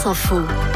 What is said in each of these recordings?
France Info.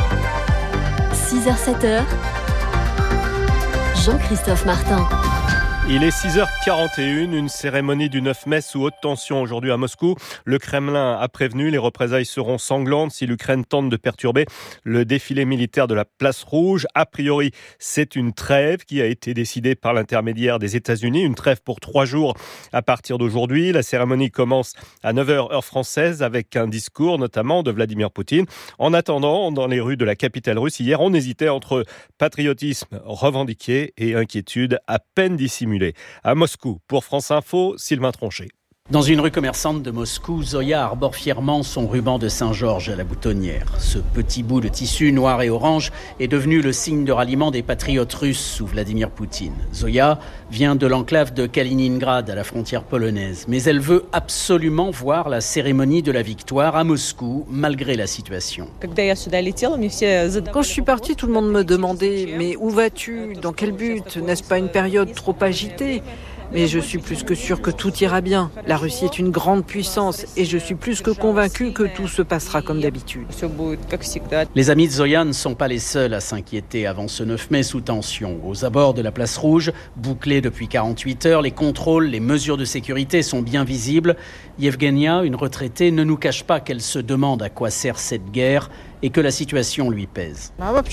6h-7h, Jean-Christophe Martin. Il est 6h41, une cérémonie du 9 mai sous haute tension aujourd'hui à Moscou. Le Kremlin a prévenu, les représailles seront sanglantes si l'Ukraine tente de perturber le défilé militaire de la Place Rouge. A priori, c'est une trêve qui a été décidée par l'intermédiaire des États-Unis, une trêve pour 3 jours à partir d'aujourd'hui. La cérémonie commence à 9h heure française avec un discours notamment de Vladimir Poutine. En attendant, dans les rues de la capitale russe, hier, on hésitait entre patriotisme revendiqué et inquiétude à peine dissimulée. À Moscou, pour France Info, Sylvain Tronchet. Dans une rue commerçante de Moscou, Zoya arbore fièrement son ruban de Saint-Georges à la boutonnière. Ce petit bout de tissu noir et orange est devenu le signe de ralliement des patriotes russes sous Vladimir Poutine. Zoya vient de l'enclave de Kaliningrad à la frontière polonaise, mais elle veut absolument voir la cérémonie de la victoire à Moscou, malgré la situation. Quand je suis partie, tout le monde me demandait « Mais où vas-tu ? Dans quel but ? N'est-ce pas une période trop agitée ?» Mais je suis plus que sûre que tout ira bien. La Russie est une grande puissance et je suis plus que convaincue que tout se passera comme d'habitude. Les amis de Zoya ne sont pas les seuls à s'inquiéter avant ce 9 mai sous tension. Aux abords de la Place Rouge, bouclée depuis 48 heures, les contrôles, les mesures de sécurité sont bien visibles. Yevgenia, une retraitée, ne nous cache pas qu'elle se demande à quoi sert cette guerre et que la situation lui pèse.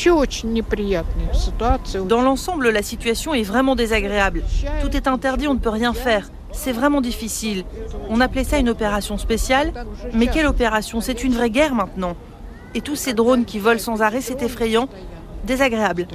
Dans l'ensemble, la situation est vraiment désagréable. Tout est interdit, on ne peut rien faire. C'est vraiment difficile. On appelait ça une opération spéciale, mais quelle opération ? C'est une vraie guerre maintenant. Et tous ces drones qui volent sans arrêt, c'est effrayant, désagréable.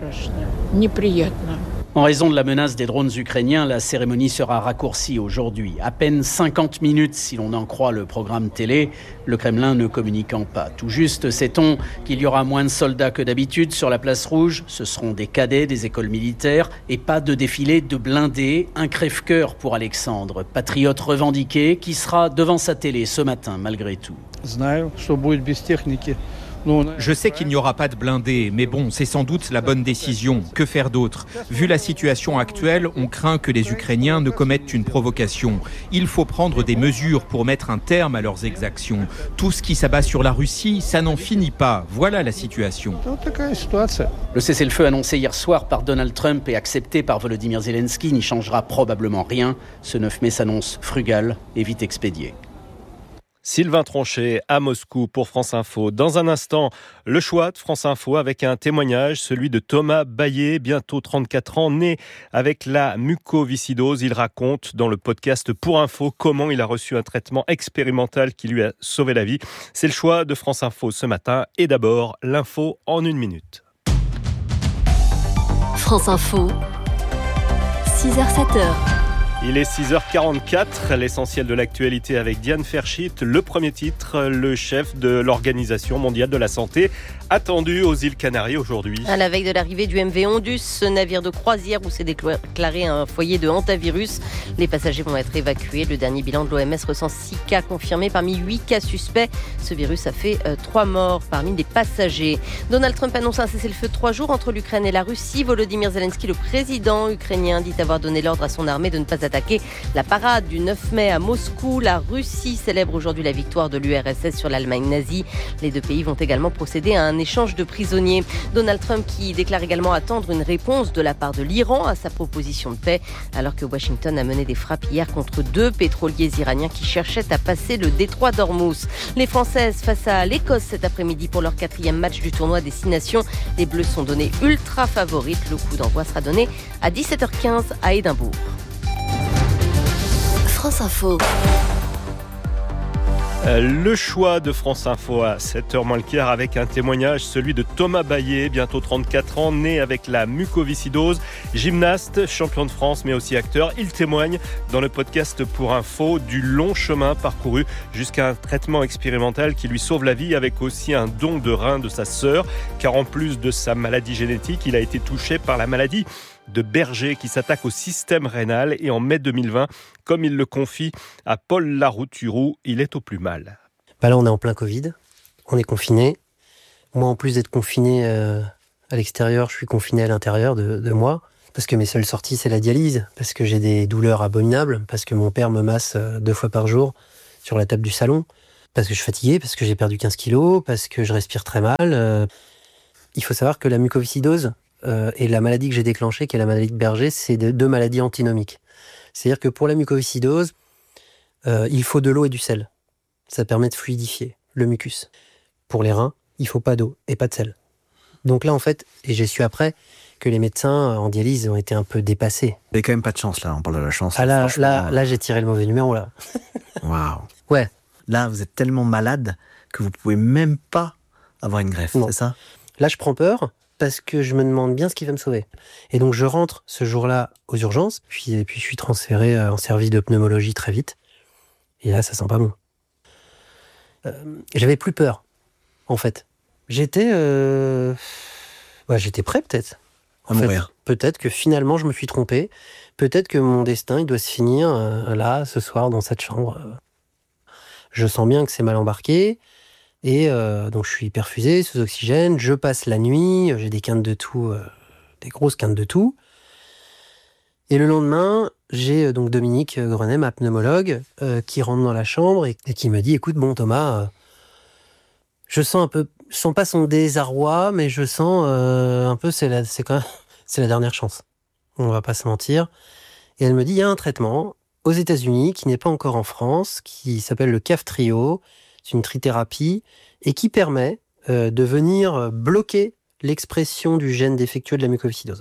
En raison de la menace des drones ukrainiens, la cérémonie sera raccourcie aujourd'hui. À peine 50 minutes si l'on en croit le programme télé, le Kremlin ne communiquant pas. Tout juste sait-on qu'il y aura moins de soldats que d'habitude sur la Place Rouge. Ce seront des cadets des écoles militaires et pas de défilé de blindés. Un crève-cœur pour Alexandre, patriote revendiqué, qui sera devant sa télé ce matin malgré tout. Je sais qu'il n'y aura pas de blindés, mais bon, c'est sans doute la bonne décision. Que faire d'autre ? Vu la situation actuelle, on craint que les Ukrainiens ne commettent une provocation. Il faut prendre des mesures pour mettre un terme à leurs exactions. Tout ce qui s'abat sur la Russie, ça n'en finit pas. Voilà la situation. Le cessez-le-feu annoncé hier soir par Donald Trump et accepté par Volodymyr Zelensky n'y changera probablement rien. Ce 9 mai s'annonce frugal et vite expédié. Sylvain Tronchet à Moscou pour France Info. Dans un instant, le choix de France Info avec un témoignage, celui de Thomas Baillet, bientôt 34 ans, né avec la mucoviscidose. Il raconte dans le podcast Pour Info comment il a reçu un traitement expérimental qui lui a sauvé la vie. C'est le choix de France Info ce matin. Et d'abord, l'info en 1 minute. France Info, 6h-7h. Il est 6h44, l'essentiel de l'actualité avec Diane Ferschit. Le premier titre, le chef de l'Organisation mondiale de la santé, attendu aux îles Canaries aujourd'hui. À la veille de l'arrivée du MV Ondus, ce navire de croisière où s'est déclaré un foyer de hantavirus. Les passagers vont être évacués. Le dernier bilan de l'OMS recense 6 cas confirmés parmi 8 cas suspects. Ce virus a fait 3 morts parmi les passagers. Donald Trump annonce un cessez-le-feu de 3 jours entre l'Ukraine et la Russie. Volodymyr Zelensky, le président ukrainien, dit avoir donné l'ordre à son armée de ne pas attaquer la parade du 9 mai à Moscou. La Russie célèbre aujourd'hui la victoire de l'URSS sur l'Allemagne nazie. Les deux pays vont également procéder à un échange de prisonniers. Donald Trump qui déclare également attendre une réponse de la part de l'Iran à sa proposition de paix, alors que Washington a mené des frappes hier contre 2 pétroliers iraniens qui cherchaient à passer le détroit d'Ormuz. Les Françaises face à l'Écosse cet après-midi pour leur 4e match du tournoi des 6 nations. Les Bleus sont donnés ultra favorites. Le coup d'envoi sera donné à 17h15 à Édimbourg. France Info. Le choix de France Info à 7h moins le quart avec un témoignage, celui de Thomas Baillet, bientôt 34 ans, né avec la mucoviscidose, gymnaste, champion de France mais aussi acteur. Il témoigne dans le podcast Pour Info du long chemin parcouru jusqu'à un traitement expérimental qui lui sauve la vie avec aussi un don de rein de sa sœur, car en plus de sa maladie génétique, il a été touché par la maladie de Berger qui s'attaque au système rénal et en mai 2020, comme il le confie à Paul Larouturou, il est au plus mal. Là, on est en plein Covid, on est confiné. Moi, en plus d'être confiné à l'extérieur, je suis confiné à l'intérieur de moi, parce que mes seules sorties, c'est la dialyse, parce que j'ai des douleurs abominables, parce que mon père me masse 2 fois par jour sur la table du salon, Parce que je suis fatigué, parce que j'ai perdu 15 kilos, parce que je respire très mal. Il faut savoir que la mucoviscidose et la maladie que j'ai déclenchée, qui est la maladie de Berger, c'est deux maladies antinomiques. C'est-à-dire que pour la mucoviscidose, il faut de l'eau et du sel. Ça permet de fluidifier le mucus. Pour les reins, il faut pas d'eau et pas de sel. Donc là, en fait, et j'ai su après que les médecins en dialyse ont été un peu dépassés. Vous n'avez quand même pas de chance, là. On parle de la chance. Ah là, j'ai tiré le mauvais numéro, là. Waouh. Ouais. Là, vous êtes tellement malade que vous pouvez même pas avoir une greffe, c'est ça? Là, je prends peur parce que je me demande bien ce qui va me sauver. Et donc, je rentre ce jour-là aux urgences, puis je suis transféré en service de pneumologie très vite. Et là, ça sent pas bon. J'avais plus peur, en fait. J'étais prêt, peut-être. À mourir. Peut-être que finalement, je me suis trompé. Peut-être que mon destin, il doit se finir là, ce soir, dans cette chambre. Je sens bien que c'est mal embarqué. Et donc, je suis perfusé sous oxygène. Je passe la nuit. J'ai des quintes de toux, des grosses quintes de toux. Et le lendemain, j'ai donc Dominique Grenet, ma pneumologue, qui rentre dans la chambre et qui me dit « Écoute, bon Thomas, je sens pas son désarroi, mais je sens un peu, c'est la dernière chance. On va pas se mentir. » Et elle me dit « Il y a un traitement aux États-Unis qui n'est pas encore en France, qui s'appelle le Kaftrio. C'est une trithérapie et qui permet de venir bloquer l'expression du gène défectueux de la mucoviscidose.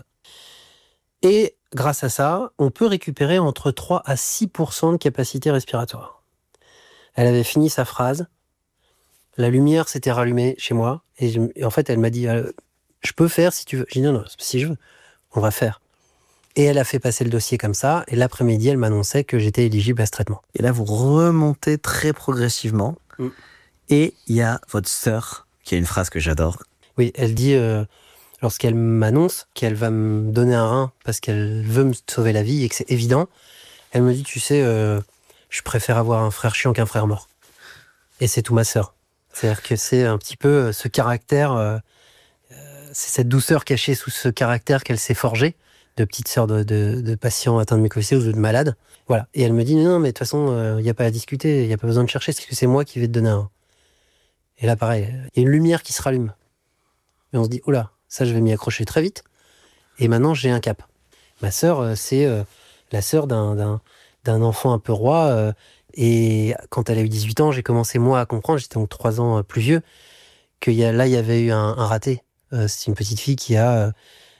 Et grâce à ça, on peut récupérer entre 3 à 6% de capacité respiratoire. » Elle avait fini sa phrase. La lumière s'était rallumée chez moi. Et en fait, elle m'a dit « Je peux faire si tu veux. » J'ai dit « Non, si je veux, on va faire. » Et elle a fait passer le dossier comme ça. Et l'après-midi, elle m'annonçait que j'étais éligible à ce traitement. Et là, vous remontez très progressivement. Et il y a votre sœur, qui a une phrase que j'adore. Oui, elle dit, lorsqu'elle m'annonce qu'elle va me donner un rein parce qu'elle veut me sauver la vie et que c'est évident, elle me dit, tu sais, je préfère avoir un frère chiant qu'un frère mort. Et c'est tout ma sœur. C'est-à-dire que c'est un petit peu ce caractère, c'est cette douceur cachée sous ce caractère qu'elle s'est forgé, de petite sœur de patients atteints de mucoviscidose ou de malades. Voilà. Et elle me dit, non, mais de toute façon, il n'y a pas à discuter, il n'y a pas besoin de chercher, parce que c'est moi qui vais te donner un rein. Et là, pareil, il y a une lumière qui se rallume. Et on se dit, oula, ça, je vais m'y accrocher très vite. Et maintenant, j'ai un cap. Ma sœur, c'est la sœur d'un enfant un peu roi. Et quand elle a eu 18 ans, j'ai commencé, moi, à comprendre, j'étais donc 3 ans plus vieux, qu'il y avait eu un raté. C'est une petite fille qui a...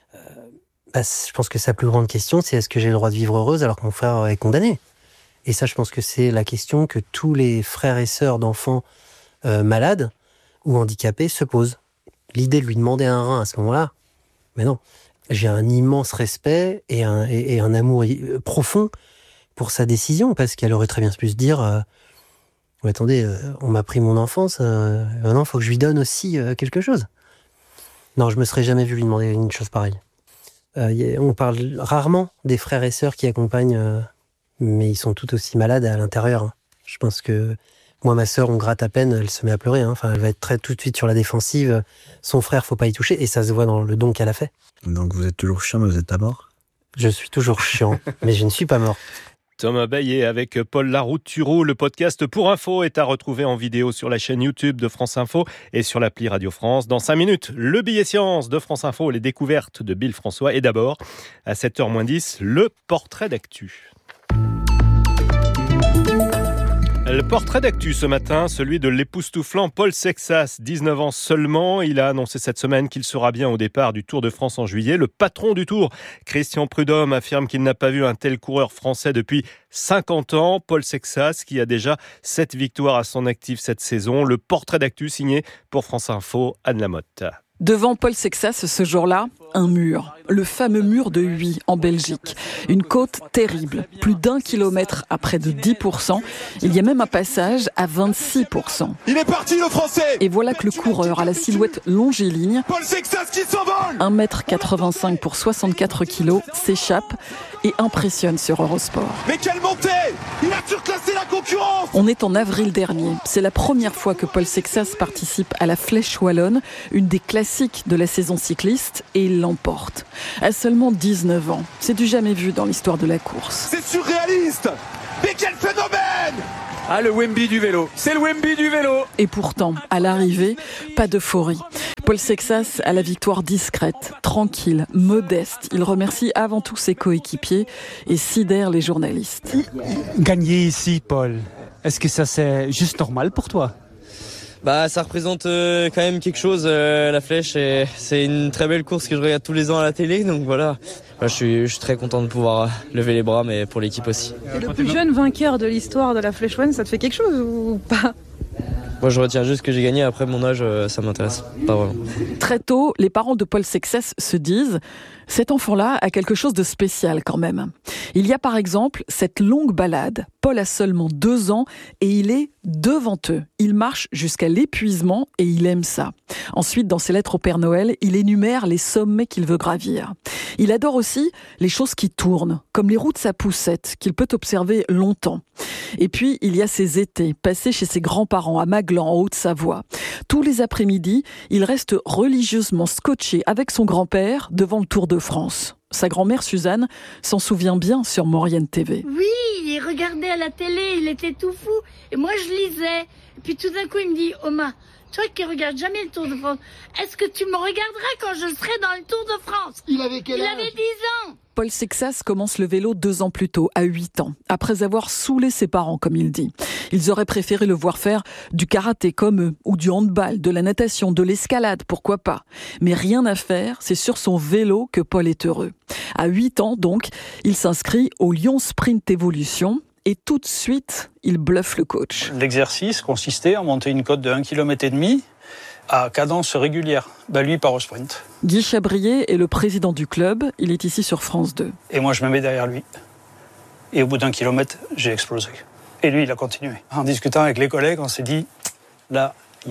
je pense que sa plus grande question, c'est est-ce que j'ai le droit de vivre heureuse alors que mon frère est condamné? Et ça, je pense que c'est la question que tous les frères et sœurs d'enfants malades ou handicapés se posent. L'idée de lui demander un rein à ce moment-là, mais non. J'ai un immense respect et un amour profond pour sa décision, parce qu'elle aurait très bien pu se dire attendez, on m'a pris mon enfance, maintenant il faut que je lui donne aussi quelque chose. Non, je me serais jamais vu lui demander une chose pareille. On parle rarement des frères et sœurs qui accompagnent, mais ils sont tout aussi malades à l'intérieur. Hein. Je pense que moi, ma sœur, on gratte à peine, elle se met à pleurer. Hein. Enfin, elle va être tout de suite sur la défensive. Son frère, faut pas y toucher, et ça se voit dans le don qu'elle a fait. Donc vous êtes toujours chiant, mais vous êtes pas mort? Je suis toujours chiant, mais je ne suis pas mort. Thomas Baillet avec Paul Laroute-Thureau. Le podcast Pour Info est à retrouver en vidéo sur la chaîne YouTube de France Info et sur l'appli Radio France. Dans 5 minutes, le billet science de France Info, les découvertes de Bill François. Et d'abord, à 7h moins 10, le portrait d'actu. Le portrait d'actu ce matin, celui de l'époustouflant Paul Sexas, 19 ans seulement. Il a annoncé cette semaine qu'il sera bien au départ du Tour de France en juillet. Le patron du Tour, Christian Prudhomme, affirme qu'il n'a pas vu un tel coureur français depuis 50 ans. Paul Sexas, qui a déjà 7 victoires à son actif cette saison. Le portrait d'actu signé pour France Info, Anne Lamotte. Devant Paul Sexas, ce jour-là, un mur. Le fameux mur de Huy, en Belgique. Une côte terrible. Plus d'1 kilomètre à près de 10%. Il y a même un passage à 26%. Il est parti, le Français! Et voilà que le coureur à la silhouette longiligne, Paul Sexas qui s'envole! 1m85 pour 64 kilos, s'échappe et impressionne sur Eurosport. Mais quelle montée! Il a surclassé la concurrence! On est en avril dernier. C'est la première fois que Paul Sexas participe à la Flèche Wallonne, une des classiques de la saison cycliste, et il l'emporte. À seulement 19 ans. C'est du jamais vu dans l'histoire de la course. C'est surréaliste! Mais quel phénomène! Ah, le Wemby du vélo. C'est le Wemby du vélo. Et pourtant, à l'arrivée, pas d'euphorie. Paul Sexas a la victoire discrète, tranquille, modeste. Il remercie avant tout ses coéquipiers et sidère les journalistes. Gagner ici, Paul, est-ce que ça c'est juste normal pour toi ? Ça représente quand même quelque chose, la flèche. C'est une très belle course que je regarde tous les ans à la télé. Donc voilà, je suis très content de pouvoir lever les bras, mais pour l'équipe aussi. C'est le plus jeune vainqueur de l'histoire de la Flèche Wallonne, ça te fait quelque chose ou pas ? Moi, je retiens juste que j'ai gagné. Après, mon âge, ça m'intéresse pas vraiment. Très tôt, les parents de Paul Sexas se disent « Cet enfant-là a quelque chose de spécial quand même ». Il y a par exemple cette longue balade. Paul a seulement 2 ans et il est devant eux. Il marche jusqu'à l'épuisement et il aime ça. Ensuite, dans ses lettres au Père Noël, il énumère les sommets qu'il veut gravir. Il adore aussi les choses qui tournent, comme les roues de sa poussette, qu'il peut observer longtemps. Et puis, il y a ses étés, passés chez ses grands-parents à Maglan, en Haute-Savoie. Tous les après-midi, il reste religieusement scotché avec son grand-père devant le Tour de France. Sa grand-mère Suzanne s'en souvient bien sur Maurienne TV. Oui, il regardait à la télé, il était tout fou. Et moi, je lisais. Et puis tout d'un coup, il me dit « Oma, toi qui regardes jamais le Tour de France, est-ce que tu me regarderas quand je serai dans le Tour de France ?» Il avait quel âge ? Il avait 10 ans. Paul Sexas commence le vélo 2 ans plus tôt, à 8 ans, après avoir saoulé ses parents, comme il dit. Ils auraient préféré le voir faire du karaté comme eux, ou du handball, de la natation, de l'escalade, pourquoi pas. Mais rien à faire, c'est sur son vélo que Paul est heureux. À 8 ans, donc, il s'inscrit au Lyon Sprint Evolution. Et tout de suite, il bluffe le coach. L'exercice consistait à monter une côte de 1,5 km à cadence régulière. Lui, il part au sprint. Guy Chabrier est le président du club. Il est ici sur France 2. Et moi, je me mets derrière lui. Et au bout d'1 kilomètre, j'ai explosé. Et lui, il a continué. En discutant avec les collègues, on s'est dit, là, il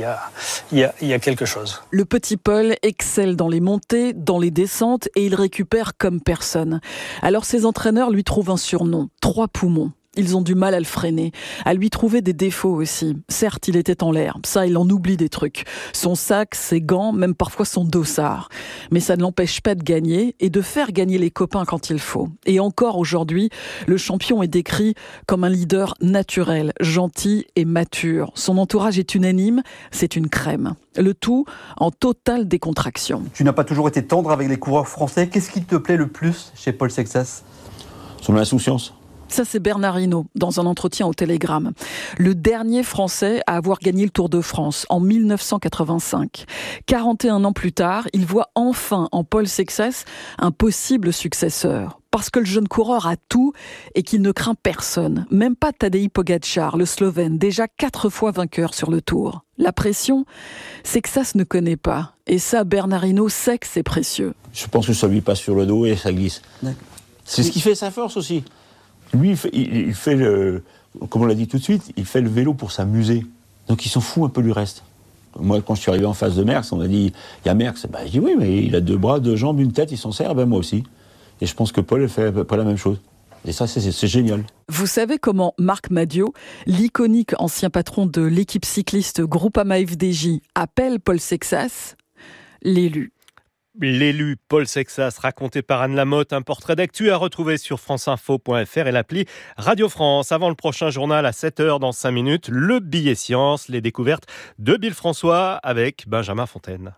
y a quelque chose. Le petit Paul excelle dans les montées, dans les descentes, et il récupère comme personne. Alors ses entraîneurs lui trouvent un surnom, 3 poumons. Ils ont du mal à le freiner, à lui trouver des défauts aussi. Certes, il était en l'air, ça, il en oublie des trucs. Son sac, ses gants, même parfois son dossard. Mais ça ne l'empêche pas de gagner et de faire gagner les copains quand il faut. Et encore aujourd'hui, le champion est décrit comme un leader naturel, gentil et mature. Son entourage est unanime, c'est une crème. Le tout en totale décontraction. Tu n'as pas toujours été tendre avec les coureurs français. Qu'est-ce qui te plaît le plus chez Paul Sexas ? Son insouciance. Ça, c'est Bernard Hinault, dans un entretien au Télégramme. Le dernier Français à avoir gagné le Tour de France, en 1985. 41 ans plus tard, il voit enfin en Paul Sexas un possible successeur. Parce que le jeune coureur a tout et qu'il ne craint personne. Même pas Tadej Pogačar, le Slovène, déjà 4 fois vainqueur sur le Tour. La pression, Sexas ne connaît pas. Et ça, Bernard Hinault sait que c'est précieux. Je pense que ça lui passe sur le dos et ça glisse. D'accord. C'est ce qui fait sa force aussi. Lui, il fait comme on l'a dit tout de suite, il fait le vélo pour s'amuser. Donc il s'en fout un peu du reste. Moi, quand je suis arrivé en face de Merckx, on m'a dit, il y a Merckx. Je dis oui, mais il a 2 bras, 2 jambes, une tête, il s'en sert, moi aussi. Et je pense que Paul fait à peu près la même chose. Et ça, c'est génial. Vous savez comment Marc Madiot, l'iconique ancien patron de l'équipe cycliste Groupama FDJ, appelle Paul Sexas l'élu. L'élu Paul Sexas, raconté par Anne Lamotte, un portrait d'actu à retrouver sur franceinfo.fr et l'appli Radio France. Avant le prochain journal à 7h dans 5 minutes, le billet science, les découvertes de Bill François avec Benjamin Fontaine.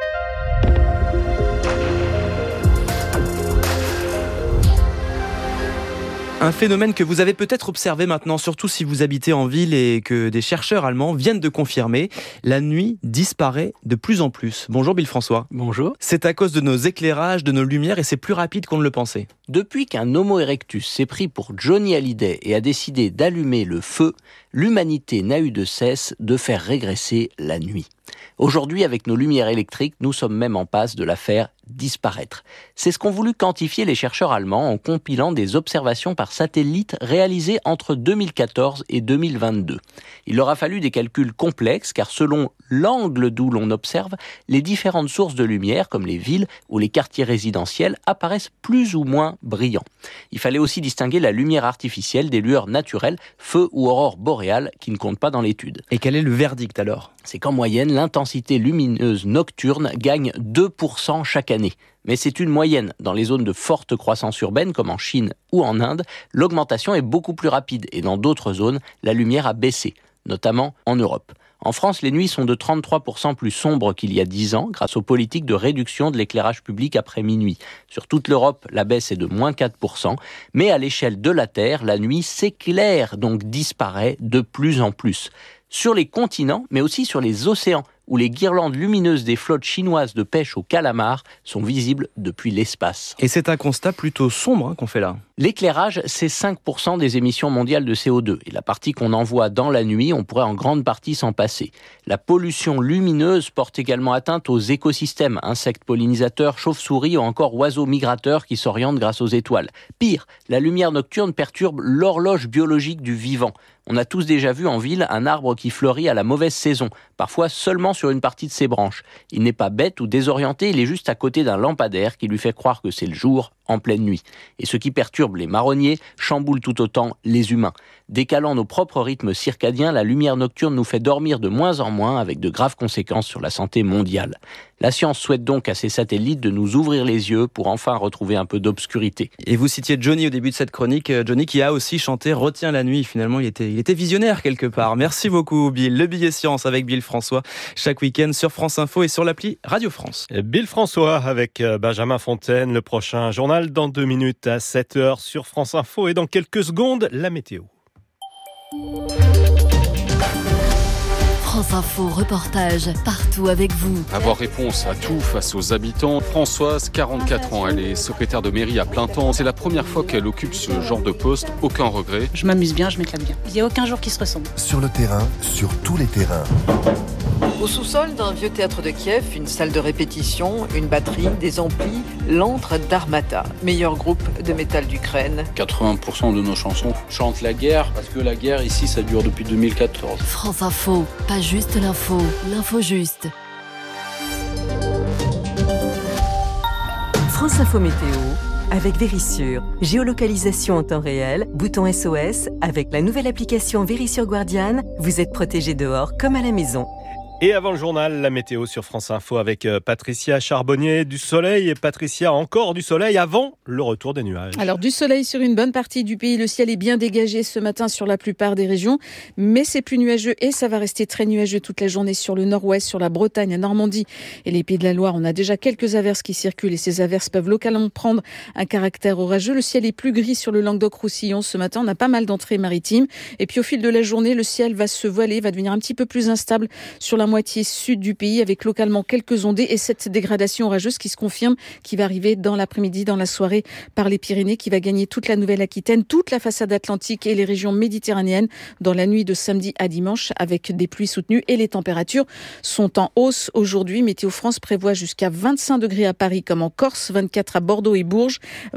Un phénomène que vous avez peut-être observé maintenant, surtout si vous habitez en ville et que des chercheurs allemands viennent de confirmer, la nuit disparaît de plus en plus. Bonjour Bill François. Bonjour. C'est à cause de nos éclairages, de nos lumières et c'est plus rapide qu'on ne le pensait. Depuis qu'un Homo erectus s'est pris pour Johnny Hallyday et a décidé d'allumer le feu, l'humanité n'a eu de cesse de faire régresser la nuit. Aujourd'hui, avec nos lumières électriques, nous sommes même en passe de la faire disparaître. C'est ce qu'ont voulu quantifier les chercheurs allemands en compilant des observations par satellite réalisées entre 2014 et 2022. Il leur a fallu des calculs complexes car selon l'angle d'où l'on observe, les différentes sources de lumière, comme les villes ou les quartiers résidentiels, apparaissent plus ou moins brillants. Il fallait aussi distinguer la lumière artificielle des lueurs naturelles, feu ou aurore boréale, qui ne comptent pas dans l'étude. Et quel est le verdict alors ? c'est qu'en moyenne, l'intensité lumineuse nocturne gagne 2% chaque année. Mais c'est une moyenne. Dans les zones de forte croissance urbaine, comme en Chine ou en Inde, l'augmentation est beaucoup plus rapide. Et dans d'autres zones, la lumière a baissé, notamment en Europe. En France, les nuits sont de 33% plus sombres qu'il y a 10 ans, grâce aux politiques de réduction de l'éclairage public après minuit. Sur toute l'Europe, la baisse est de moins 4%. Mais à l'échelle de la Terre, la nuit s'éclaire, donc disparaît de plus en plus. Sur les continents, mais aussi sur les océans, où les guirlandes lumineuses des flottes chinoises de pêche au calamar sont visibles depuis l'espace. Et c'est un constat plutôt sombre qu'on fait là. L'éclairage, c'est 5% des émissions mondiales de CO2. Et la partie qu'on envoie dans la nuit, on pourrait en grande partie s'en passer. La pollution lumineuse porte également atteinte aux écosystèmes, insectes pollinisateurs, chauves-souris ou encore oiseaux migrateurs qui s'orientent grâce aux étoiles. Pire, la lumière nocturne perturbe l'horloge biologique du vivant. On a tous déjà vu en ville un arbre qui fleurit à la mauvaise saison, parfois seulement sur une partie de ses branches. Il n'est pas bête ou désorienté, il est juste à côté d'un lampadaire qui lui fait croire que c'est le jour en pleine nuit. Et ce qui perturbe les marronniers chamboule tout autant les humains. Décalant nos propres rythmes circadiens, la lumière nocturne nous fait dormir de moins en moins avec de graves conséquences sur la santé mondiale. La science souhaite donc à ses satellites de nous ouvrir les yeux pour enfin retrouver un peu d'obscurité. Et vous citiez Johnny au début de cette chronique, Johnny qui a aussi chanté « Retiens la nuit ». Finalement, il était visionnaire quelque part. Merci beaucoup Bill. Le billet science avec Bill François, chaque week-end sur France Info et sur l'appli Radio France. Bill François avec Benjamin Fontaine, le prochain journal dans 2 minutes à 7h sur France Info et dans quelques secondes, la météo. France Info, reportage partout avec vous. Avoir réponse à tout face aux habitants. Françoise, 44 ans, elle est secrétaire de mairie à plein temps. C'est la première fois qu'elle occupe ce genre de poste. Aucun regret. Je m'amuse bien, je m'éclate bien. Il n'y a aucun jour qui se ressemble. Sur le terrain, sur tous les terrains. Au sous-sol d'un vieux théâtre de Kiev, une salle de répétition, une batterie, des amplis, l'antre d'Armata, meilleur groupe de métal d'Ukraine. 80% de nos chansons chantent la guerre, parce que la guerre ici, ça dure depuis 2014. France Info, pas juste l'info, l'info juste. France Info Météo avec Vérissure. Géolocalisation en temps réel, bouton SOS. Avec la nouvelle application Vérissure Guardian, vous êtes protégé dehors comme à la maison. Et avant le journal, la météo sur France Info avec Patricia Charbonnier. Du soleil, et Patricia, encore du soleil avant le retour des nuages. Alors du soleil sur une bonne partie du pays, le ciel est bien dégagé ce matin sur la plupart des régions, mais c'est plus nuageux et ça va rester très nuageux toute la journée sur le nord-ouest, sur la Bretagne, la Normandie et les Pays de la Loire. On a déjà quelques averses qui circulent et ces averses peuvent localement prendre un caractère orageux. Le ciel est plus gris sur le Languedoc-Roussillon ce matin, on a pas mal d'entrées maritimes et puis au fil de la journée, le ciel va se voiler, va devenir un petit peu plus instable sur la moitié sud du pays avec localement quelques ondées et cette dégradation orageuse qui se confirme, qui va arriver dans l'après-midi, dans la soirée par les Pyrénées, qui va gagner toute la Nouvelle-Aquitaine, toute la façade atlantique et les régions méditerranéennes dans la nuit de samedi à dimanche avec des pluies soutenues et les températures sont en hausse aujourd'hui. Météo France prévoit jusqu'à 25 degrés à Paris comme en Corse, 24 à Bordeaux et Bourges,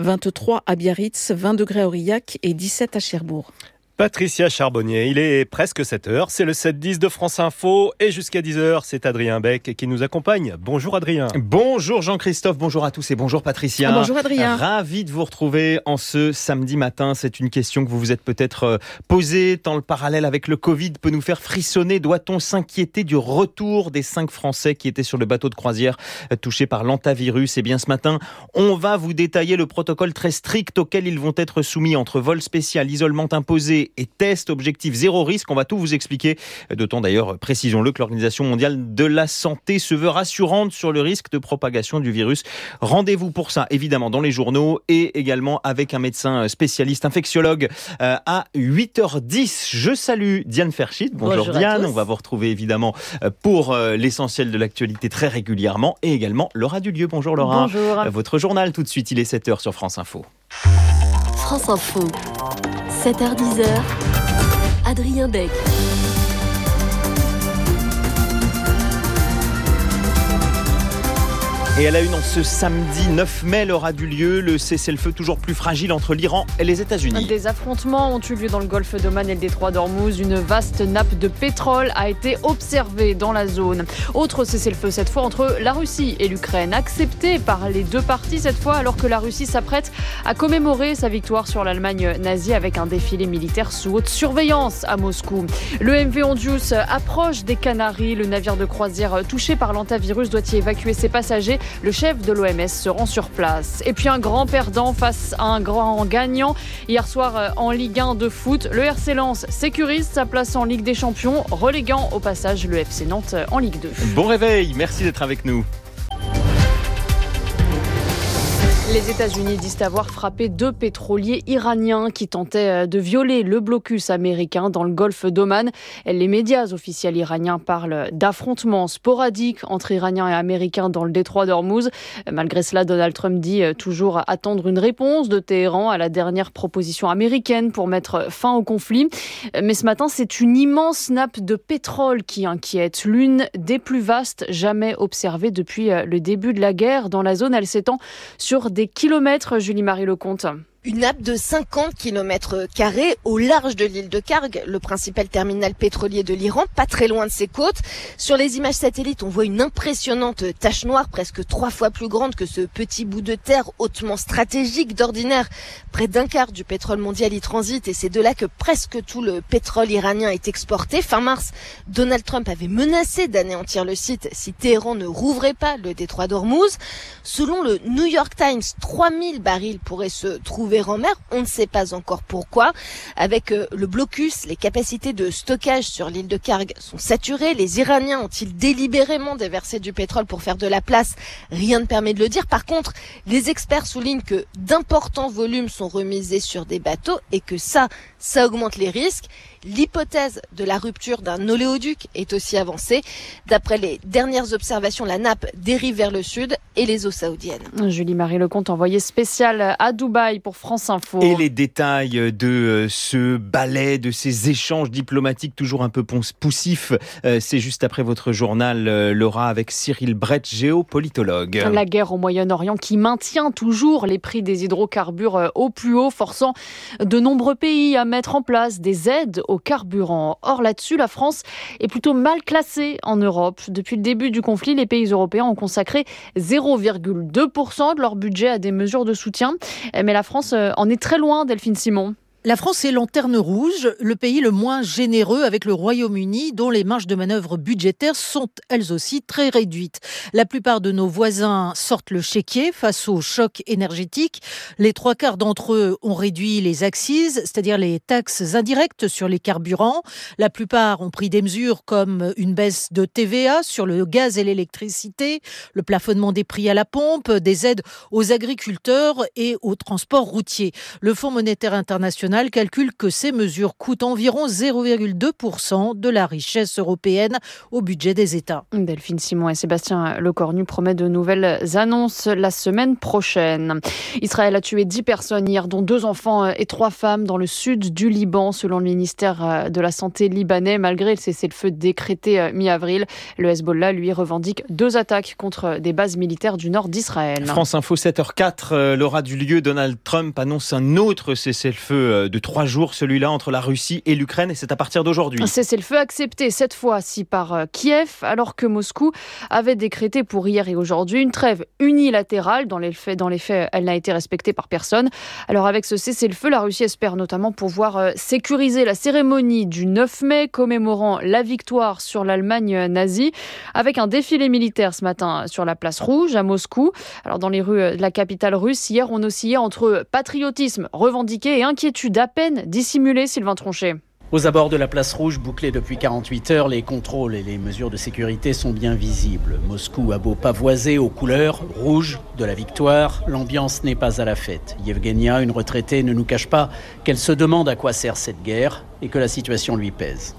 23 à Biarritz, 20 degrés à Aurillac et 17 à Cherbourg. Patricia Charbonnier, il est presque 7h, c'est le 7-10 de France Info et jusqu'à 10h, c'est Adrien Beck qui nous accompagne. Bonjour Adrien. Bonjour Jean-Christophe, bonjour à tous et bonjour Patricia. Bonjour Adrien. Ravi de vous retrouver en ce samedi matin. C'est une question que vous vous êtes peut-être posée, tant le parallèle avec le Covid peut nous faire frissonner. Doit-on s'inquiéter du retour des 5 Français qui étaient sur le bateau de croisière touchés par l'hantavirus? Eh bien ce matin, on va vous détailler le protocole très strict auquel ils vont être soumis entre vol spécial, isolement imposé et test, objectif zéro risque. On va tout vous expliquer. D'autant d'ailleurs, précisons-le, que l'Organisation mondiale de la santé se veut rassurante sur le risque de propagation du virus. Rendez-vous pour ça, évidemment, dans les journaux et également avec un médecin spécialiste, infectiologue à 8h10. Je salue Diane Ferschit. Bonjour Diane. On va vous retrouver évidemment pour l'essentiel de l'actualité très régulièrement et également Laura Dulieu. Bonjour Laura. Bonjour. Votre journal tout de suite, il est 7h sur France Info. France Info, 7h-10h, Adrien Beck. Et à la une, en ce samedi 9 mai, l'aura du lieu, le cessez-le-feu toujours plus fragile entre l'Iran et les États-Unis. Des affrontements ont eu lieu dans le golfe d'Oman et le détroit d'Ormuz. Une vaste nappe de pétrole a été observée dans la zone. Autre cessez-le-feu cette fois entre la Russie et l'Ukraine, accepté par les deux parties cette fois, alors que la Russie s'apprête à commémorer sa victoire sur l'Allemagne nazie avec un défilé militaire sous haute surveillance à Moscou. Le MV Hondius approche des Canaries. Le navire de croisière touché par l'hantavirus doit y évacuer ses passagers. Le chef de l'OMS se rend sur place. Et puis un grand perdant face à un grand gagnant. Hier soir en Ligue 1 de foot, le RC Lens sécurise sa place en Ligue des Champions, reléguant au passage le FC Nantes en Ligue 2. Bon réveil, merci d'être avec nous. Les États-Unis disent avoir frappé 2 pétroliers iraniens qui tentaient de violer le blocus américain dans le golfe d'Oman. Les médias officiels iraniens parlent d'affrontements sporadiques entre Iraniens et Américains dans le détroit d'Ormuz. Malgré cela, Donald Trump dit toujours attendre une réponse de Téhéran à la dernière proposition américaine pour mettre fin au conflit. Mais ce matin, c'est une immense nappe de pétrole qui inquiète. L'une des plus vastes jamais observées depuis le début de la guerre. Dans la zone, elle s'étend sur des kilomètres, Julie-Marie Lecomte. Une nappe de 50 km² au large de l'île de Karg, le principal terminal pétrolier de l'Iran, pas très loin de ses côtes. Sur les images satellites, on voit une impressionnante tache noire, presque 3 fois plus grande que ce petit bout de terre hautement stratégique. D'ordinaire, près d'un quart du pétrole mondial y transite et c'est de là que presque tout le pétrole iranien est exporté. Fin mars, Donald Trump avait menacé d'anéantir le site si Téhéran ne rouvrait pas le détroit d'Ormuz. Selon le New York Times, 3000 barils pourraient se trouver en mer, on ne sait pas encore pourquoi. Avec le blocus, les capacités de stockage sur l'île de Karg sont saturées. Les Iraniens ont-ils délibérément déversé du pétrole pour faire de la place? Rien ne permet de le dire. Par contre, les experts soulignent que d'importants volumes sont remisés sur des bateaux et que ça augmente les risques. L'hypothèse de la rupture d'un oléoduc est aussi avancée. D'après les dernières observations, la nappe dérive vers le sud et les eaux saoudiennes. Julie-Marie Lecomte, envoyée spéciale à Dubaï pour France Info. Et les détails de ce ballet, de ces échanges diplomatiques toujours un peu poussifs, c'est juste après votre journal, Laura, avec Cyril Brett, géopolitologue. La guerre au Moyen-Orient qui maintient toujours les prix des hydrocarbures au plus haut, forçant de nombreux pays à mettre en place des aides au carburant. Or là-dessus, la France est plutôt mal classée en Europe. Depuis le début du conflit, les pays européens ont consacré 0,2% de leur budget à des mesures de soutien. Mais la France en est très loin, Delphine Simon. La France est lanterne rouge, le pays le moins généreux avec le Royaume-Uni, dont les marges de manœuvre budgétaires sont elles aussi très réduites. La plupart de nos voisins sortent le chéquier face au choc énergétique. Les 3/4 d'entre eux ont réduit les accises, c'est-à-dire les taxes indirectes sur les carburants. La plupart ont pris des mesures comme une baisse de TVA sur le gaz et l'électricité, le plafonnement des prix à la pompe, des aides aux agriculteurs et au transport routier. Le Fonds monétaire international calcule que ces mesures coûtent environ 0,2% de la richesse européenne au budget des États. Delphine Simon et Sébastien Lecornu promettent de nouvelles annonces la semaine prochaine. Israël a tué 10 personnes hier, dont 2 enfants et 3 femmes dans le sud du Liban, selon le ministère de la Santé libanais. Malgré le cessez-le-feu décrété mi-avril, le Hezbollah, lui, revendique 2 attaques contre des bases militaires du nord d'Israël. France Info, 7h04, Laura du lieu, Donald Trump annonce un autre cessez-le-feu de 3 jours, celui-là entre la Russie et l'Ukraine, et c'est à partir d'aujourd'hui. Un cessez-le-feu accepté cette fois-ci par Kiev, alors que Moscou avait décrété pour hier et aujourd'hui une trêve unilatérale. Dans les faits, elle n'a été respectée par personne. Alors avec ce cessez-le-feu, la Russie espère notamment pouvoir sécuriser la cérémonie du 9 mai, commémorant la victoire sur l'Allemagne nazie, avec un défilé militaire ce matin sur la place Rouge à Moscou. Alors dans les rues de la capitale russe, hier, on oscillait entre patriotisme revendiqué et inquiétude à peine dissimulée, Sylvain Tronchet. Aux abords de la place Rouge, bouclée depuis 48 heures, les contrôles et les mesures de sécurité sont bien visibles. Moscou a beau pavoiser aux couleurs rouges de la victoire, l'ambiance n'est pas à la fête. Yevgenia, une retraitée, ne nous cache pas qu'elle se demande à quoi sert cette guerre et que la situation lui pèse.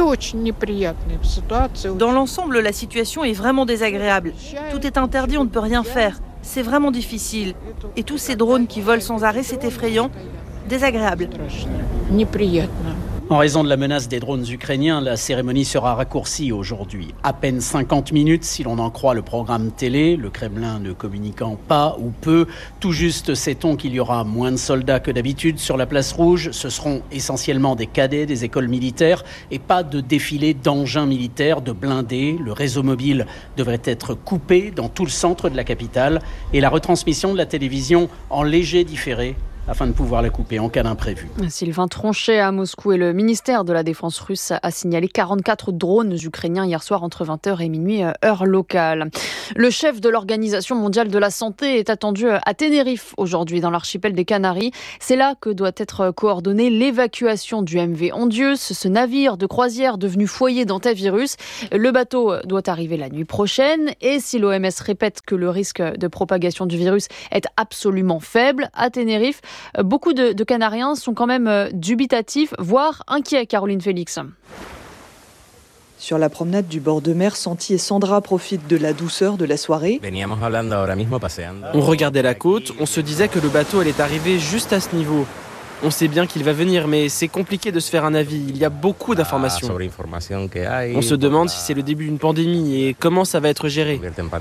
Dans l'ensemble, la situation est vraiment désagréable. Tout est interdit, on ne peut rien faire. C'est vraiment difficile. Et tous ces drones qui volent sans arrêt, c'est effrayant. Désagréable. En raison de la menace des drones ukrainiens, la cérémonie sera raccourcie aujourd'hui. À peine 50 minutes si l'on en croit le programme télé, le Kremlin ne communiquant pas ou peu. Tout juste sait-on qu'il y aura moins de soldats que d'habitude sur la place rouge. Ce seront essentiellement des cadets des écoles militaires et pas de défilé d'engins militaires, de blindés. Le réseau mobile devrait être coupé dans tout le centre de la capitale et la retransmission de la télévision en léger différé afin de pouvoir la couper en cas d'imprévu. Sylvain Tronchet à Moscou et le ministère de la Défense russe a signalé 44 drones ukrainiens hier soir entre 20h et minuit, heure locale. Le chef de l'Organisation mondiale de la santé est attendu à Tenerife aujourd'hui dans l'archipel des Canaries. C'est là que doit être coordonnée l'évacuation du MV Ondius, ce navire de croisière devenu foyer d'antivirus. Le bateau doit arriver la nuit prochaine et si l'OMS répète que le risque de propagation du virus est absolument faible à Tenerife, beaucoup de Canariens sont quand même dubitatifs, voire inquiets, Caroline Félix. Sur la promenade du bord de mer, Santi et Sandra profitent de la douceur de la soirée. On regardait la côte, on se disait que le bateau allait arriver juste à ce niveau. On sait bien qu'il va venir, mais c'est compliqué de se faire un avis. Il y a beaucoup d'informations. On se demande si c'est le début d'une pandémie et comment ça va être géré.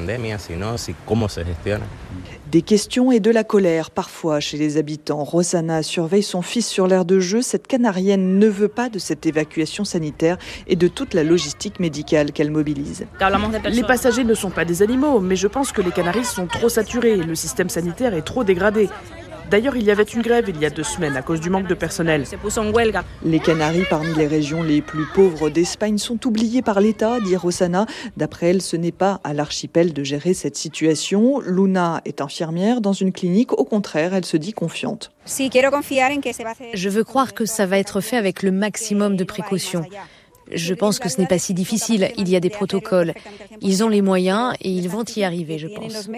Des questions et de la colère, parfois, chez les habitants. Rosanna surveille son fils sur l'aire de jeu. Cette Canarienne ne veut pas de cette évacuation sanitaire et de toute la logistique médicale qu'elle mobilise. Les passagers ne sont pas des animaux, mais je pense que les Canaries sont trop saturés. Le système sanitaire est trop dégradé. D'ailleurs, il y avait une grève il y a 2 semaines à cause du manque de personnel. Les Canaries, parmi les régions les plus pauvres d'Espagne, sont oubliées par l'État, dit Rosanna. D'après elle, ce n'est pas à l'archipel de gérer cette situation. Luna est infirmière dans une clinique. Au contraire, elle se dit confiante. Je veux croire que ça va être fait avec le maximum de précautions. Je pense que ce n'est pas si difficile, il y a des protocoles. Ils ont les moyens et ils vont y arriver, je pense.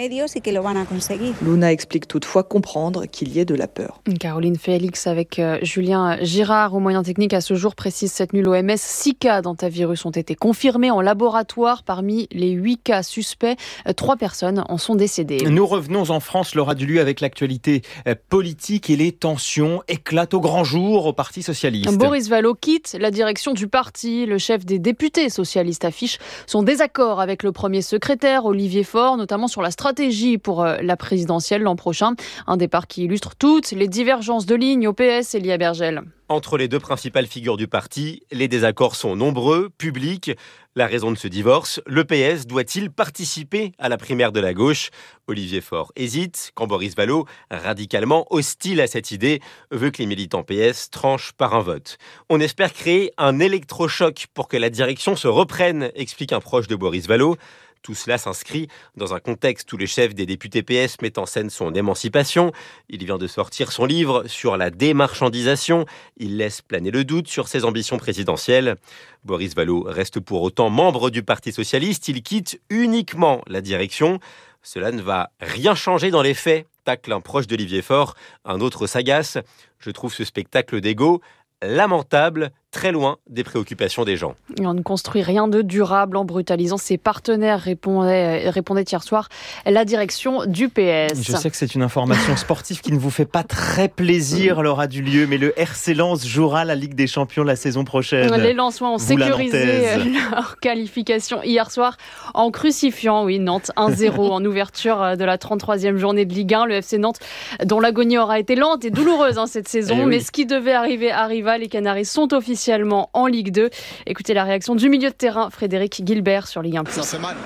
Luna explique toutefois comprendre qu'il y ait de la peur. Caroline Félix avec Julien Girard au Moyen Technique. À ce jour, précise cette nuit l'OMS, 6 cas d'antivirus ont été confirmés en laboratoire. Parmi les 8 cas suspects, 3 personnes en sont décédées. Nous revenons en France, Laura Duluy, avec l'actualité politique et les tensions éclatent au grand jour au Parti socialiste. Boris Vallaud quitte la direction du parti. Le chef des députés socialistes affiche son désaccord avec le premier secrétaire, Olivier Faure, notamment sur la stratégie pour la présidentielle l'an prochain. Un départ qui illustre toutes les divergences de ligne au PS, Elia Bergel. Entre les deux principales figures du parti, les désaccords sont nombreux, publics. La raison de ce divorce, le PS doit-il participer à la primaire de la gauche ? Olivier Faure hésite, quand Boris Vallaud, radicalement hostile à cette idée, veut que les militants PS tranchent par un vote. On espère créer un électrochoc pour que la direction se reprenne, explique un proche de Boris Vallaud. Tout cela s'inscrit dans un contexte où le chef des députés PS met en scène son émancipation. Il vient de sortir son livre sur la démarchandisation. Il laisse planer le doute sur ses ambitions présidentielles. Boris Vallaud reste pour autant membre du Parti socialiste. Il quitte uniquement la direction. Cela ne va rien changer dans les faits, tacle un proche d'Olivier Faure. Un autre s'agace. Je trouve ce spectacle d'égo lamentable, très loin des préoccupations des gens. On ne construit rien de durable en brutalisant ses partenaires, répondait hier soir la direction du PS. Je sais que c'est une information sportive qui ne vous fait pas très plaisir, Laura Duluy, mais le RC Lens jouera la Ligue des Champions la saison prochaine. Les Lensois ont sécurisé leur qualification hier soir en crucifiant Nantes 1-0 en ouverture de la 33e journée de Ligue 1. Le FC Nantes, dont l'agonie aura été lente et douloureuse cette saison, mais ce qui devait arriver arriva. Les Canaries sont officiellement en Ligue 2. Écoutez la réaction du milieu de terrain, Frédéric Gilbert, sur Ligue 1+. Ça c'est mal.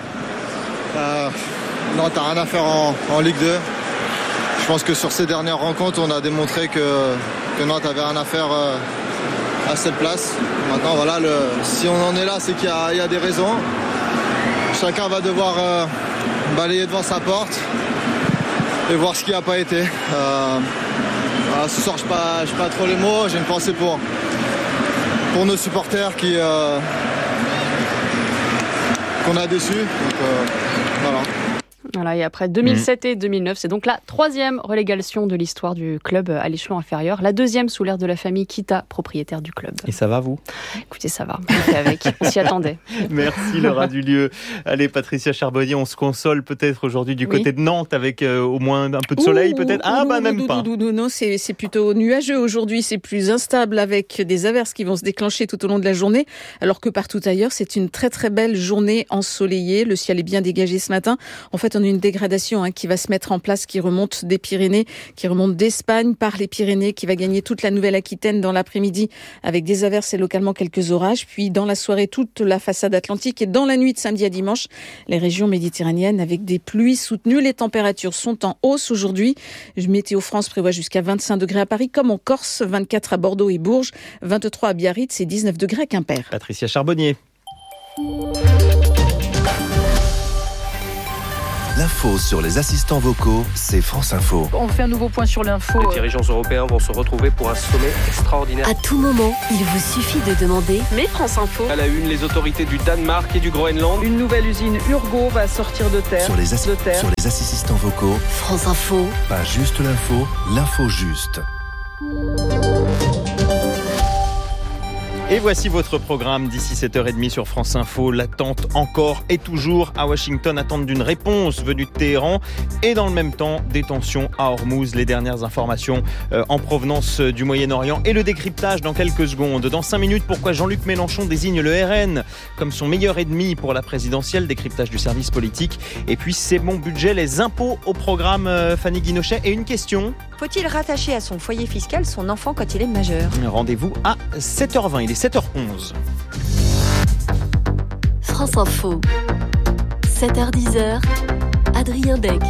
Non, t'as rien à faire en Ligue 2. Je pense que sur ces dernières rencontres, on a démontré que Nantes avait rien à faire à cette place. Maintenant, voilà, si on en est là, c'est qu'il y a des raisons. Chacun va devoir balayer devant sa porte et voir ce qui n'a pas été. Ce soir, je n'ai pas trop les mots. J'ai une pensée pour nos supporters qu'on a déçus. Donc, voilà. Voilà, et après 2007 et 2009, c'est donc la 3e relégation de l'histoire du club à l'échelon inférieur, la 2e sous l'ère de la famille Kita, propriétaire du club. Et ça va, vous ? Écoutez, ça va, on fait avec, on s'y attendait. Merci Laura Dulieu. Allez, Patricia Charbonnier, on se console peut-être aujourd'hui du côté de Nantes avec au moins un peu de soleil peut-être. Même pas. Non, c'est plutôt nuageux aujourd'hui, c'est plus instable avec des averses qui vont se déclencher tout au long de la journée, alors que partout ailleurs, c'est une très très belle journée ensoleillée. Le ciel est bien dégagé ce matin. En fait, on a une dégradation qui va se mettre en place, qui remonte des Pyrénées, qui remonte d'Espagne par les Pyrénées, qui va gagner toute la Nouvelle-Aquitaine dans l'après-midi avec des averses et localement quelques orages. Puis dans la soirée, toute la façade atlantique et dans la nuit de samedi à dimanche, les régions méditerranéennes avec des pluies soutenues. Les températures sont en hausse aujourd'hui. Météo France prévoit jusqu'à 25 degrés à Paris, comme en Corse, 24 à Bordeaux et Bourges, 23 à Biarritz et 19 degrés à Quimper. Patricia Charbonnier. L'info sur les assistants vocaux, c'est France Info. On fait un nouveau point sur l'info. Les dirigeants européens vont se retrouver pour un sommet extraordinaire. À tout moment, il vous suffit de demander. Mais France Info. À la une, les autorités du Danemark et du Groenland. Une nouvelle usine Urgo va sortir de terre. Sur les assistants vocaux, France Info. Pas juste l'info, l'info juste. Et voici votre programme d'ici 7h30 sur France Info. L'attente encore et toujours à Washington, attente d'une réponse venue de Téhéran. Et dans le même temps, des tensions à Hormuz. Les dernières informations en provenance du Moyen-Orient et le décryptage dans quelques secondes. Dans 5 minutes, pourquoi Jean-Luc Mélenchon désigne le RN comme son meilleur ennemi pour la présidentielle. Décryptage du service politique. Et puis, c'est mon budget, les impôts au programme Fanny Guinochet. Et une question. Faut-il rattacher à son foyer fiscal son enfant quand il est majeur ? Rendez-vous à 7h20. Il est 7h11. France Info. 7h10, Adrien Beck.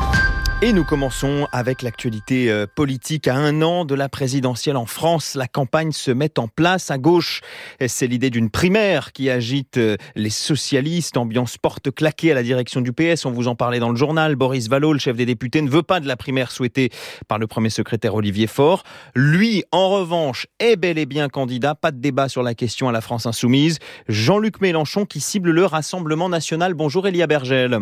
Et nous commençons avec l'actualité politique. À 1 an de la présidentielle en France, la campagne se met en place. À gauche, c'est l'idée d'une primaire qui agite les socialistes. Ambiance porte claquée à la direction du PS. On vous en parlait dans le journal. Boris Vallaud, le chef des députés, ne veut pas de la primaire souhaitée par le premier secrétaire Olivier Faure. Lui, en revanche, est bel et bien candidat. Pas de débat sur la question à la France Insoumise. Jean-Luc Mélenchon qui cible le Rassemblement national. Bonjour Elia Bergel.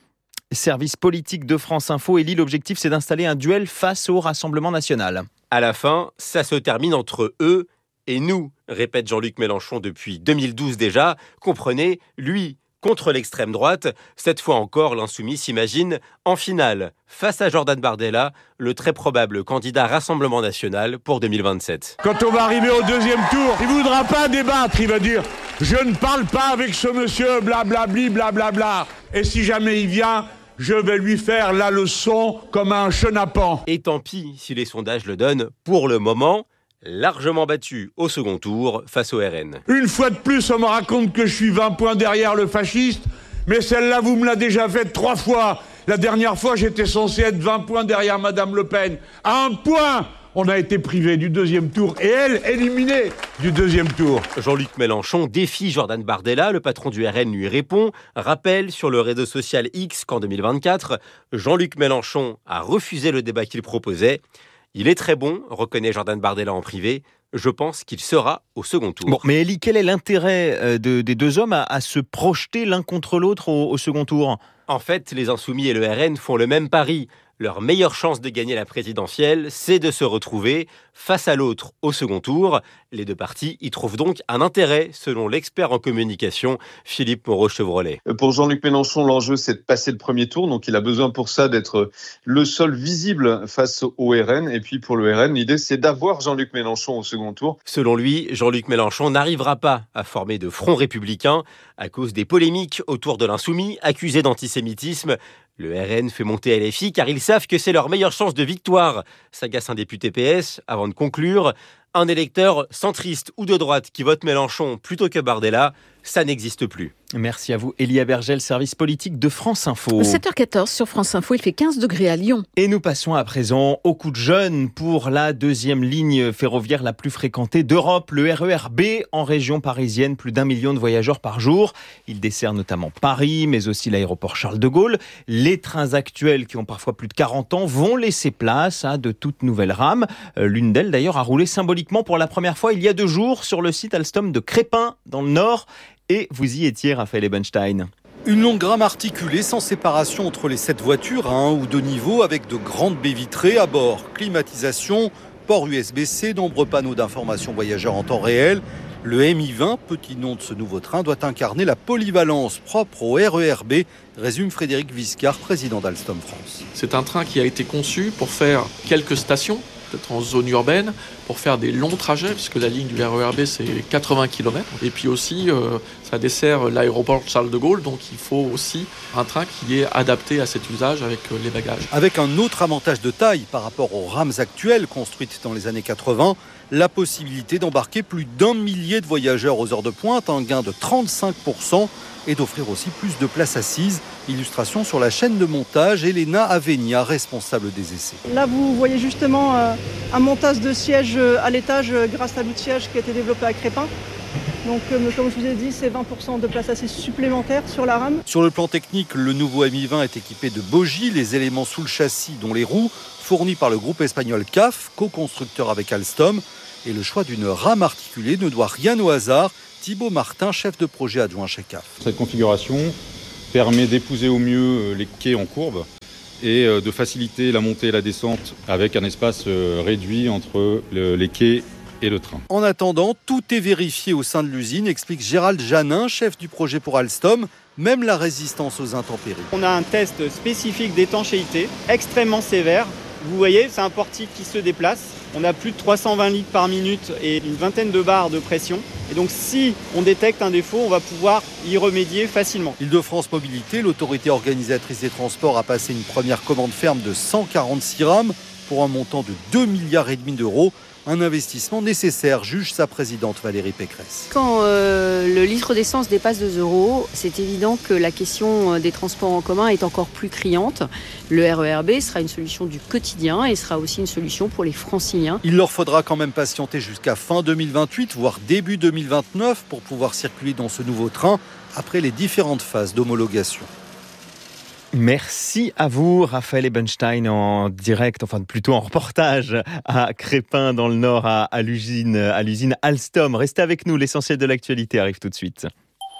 Service politique de France Info. Élie, l'objectif, c'est d'installer un duel face au Rassemblement national. À la fin, ça se termine entre eux et nous, répète Jean-Luc Mélenchon depuis 2012 déjà. Comprenez, lui contre l'extrême droite. Cette fois encore, l'insoumis s'imagine en finale, face à Jordan Bardella, le très probable candidat Rassemblement national pour 2027. Quand on va arriver au deuxième tour, il ne voudra pas débattre, il va dire « Je ne parle pas avec ce monsieur, blablabli, blablabla. » Et si jamais il vient, je vais lui faire la leçon comme un chenapan. Et tant pis si les sondages le donnent pour le moment. Largement battu au second tour face au RN. Une fois de plus, on me raconte que je suis 20 points derrière le fasciste, mais celle-là, vous me l'avez déjà faite 3 fois. La dernière fois, j'étais censé être 20 points derrière Madame Le Pen. À 1 point, on a été privé du deuxième tour et elle, éliminée du deuxième tour. Jean-Luc Mélenchon défie Jordan Bardella, le patron du RN lui répond, rappelle sur le réseau social X qu'en 2024, Jean-Luc Mélenchon a refusé le débat qu'il proposait. Il est très bon, reconnaît Jordan Bardella en privé. Je pense qu'il sera au second tour. Bon, mais Elie, quel est l'intérêt des deux hommes à se projeter l'un contre l'autre au second tour ? En fait, les Insoumis et le RN font le même pari. Leur meilleure chance de gagner la présidentielle, c'est de se retrouver face à l'autre au second tour. Les deux partis y trouvent donc un intérêt, selon l'expert en communication Philippe Moreau-Chevrolet. Pour Jean-Luc Mélenchon, l'enjeu, c'est de passer le premier tour. Donc, il a besoin pour ça d'être le seul visible face au RN. Et puis, pour le RN, l'idée, c'est d'avoir Jean-Luc Mélenchon au second tour. Selon lui, Jean-Luc Mélenchon n'arrivera pas à former de front républicain à cause des polémiques autour de l'insoumis, accusé d'antisémitisme. Le RN fait monter LFI car ils savent que c'est leur meilleure chance de victoire, s'agace un député PS avant de conclure. Un électeur centriste ou de droite qui vote Mélenchon plutôt que Bardella, ça n'existe plus. Merci à vous, Elia Bergel, service politique de France Info. 7h14 sur France Info, il fait 15 degrés à Lyon. Et nous passons à présent au coup de jeune pour la deuxième ligne ferroviaire la plus fréquentée d'Europe, le RER-B en région parisienne, plus d'1 million de voyageurs par jour. Il dessert notamment Paris, mais aussi l'aéroport Charles de Gaulle. Les trains actuels qui ont parfois plus de 40 ans vont laisser place à de toutes nouvelles rames. L'une d'elles d'ailleurs a roulé symboliquement pour la première fois il y a 2 jours sur le site Alstom de Crespin dans le Nord. Et vous y étiez, Raphaël Ebenstein. Une longue rame articulée sans séparation entre les 7 voitures à 1 ou 2 niveaux avec de grandes baies vitrées à bord. Climatisation, port USB-C, nombreux panneaux d'information voyageurs en temps réel. Le MI20, petit nom de ce nouveau train, doit incarner la polyvalence propre au RERB, résume Frédéric Viscard, président d'Alstom France. C'est un train qui a été conçu pour faire quelques stations, peut-être en zone urbaine, pour faire des longs trajets, puisque la ligne du RERB c'est 80 km. Et puis aussi, ça dessert l'aéroport Charles de Gaulle, donc il faut aussi un train qui est adapté à cet usage avec les bagages. Avec un autre avantage de taille par rapport aux rames actuelles construites dans les années 80, la possibilité d'embarquer plus d'1 millier de voyageurs aux heures de pointe, un gain de 35%, et d'offrir aussi plus de places assises. Illustration sur la chaîne de montage, Elena Avenia, responsable des essais. Là, vous voyez justement un montage de sièges à l'étage grâce à l'outillage qui a été développé à Crépin. Donc, comme je vous ai dit, c'est 20% de places assises supplémentaires sur la rame. Sur le plan technique, le nouveau MI20 est équipé de bogies, les éléments sous le châssis, dont les roues, fournis par le groupe espagnol CAF, co-constructeur avec Alstom. Et le choix d'une rame articulée ne doit rien au hasard. Thibaut Martin, chef de projet adjoint chez CAF. Cette configuration permet d'épouser au mieux les quais en courbe et de faciliter la montée et la descente avec un espace réduit entre les quais et le train. En attendant, tout est vérifié au sein de l'usine, explique Gérald Janin, chef du projet pour Alstom, même la résistance aux intempéries. On a un test spécifique d'étanchéité extrêmement sévère. Vous voyez, c'est un portique qui se déplace. On a plus de 320 litres par minute et une vingtaine de bars de pression. Et donc si on détecte un défaut, on va pouvoir y remédier facilement. Île-de-France Mobilité, l'autorité organisatrice des transports, a passé une première commande ferme de 146 rames pour un montant de 2,5 milliards d'euros. Un investissement nécessaire, juge sa présidente Valérie Pécresse. Quand le litre d'essence dépasse 2 €, c'est évident que la question des transports en commun est encore plus criante. Le RERB sera une solution du quotidien et sera aussi une solution pour les franciliens. Il leur faudra quand même patienter jusqu'à fin 2028, voire début 2029 pour pouvoir circuler dans ce nouveau train après les différentes phases d'homologation. Merci à vous, Raphaël Ebenstein, en direct, enfin plutôt en reportage à Crépin dans le Nord, à l'usine Alstom. Restez avec nous, l'essentiel de l'actualité arrive tout de suite.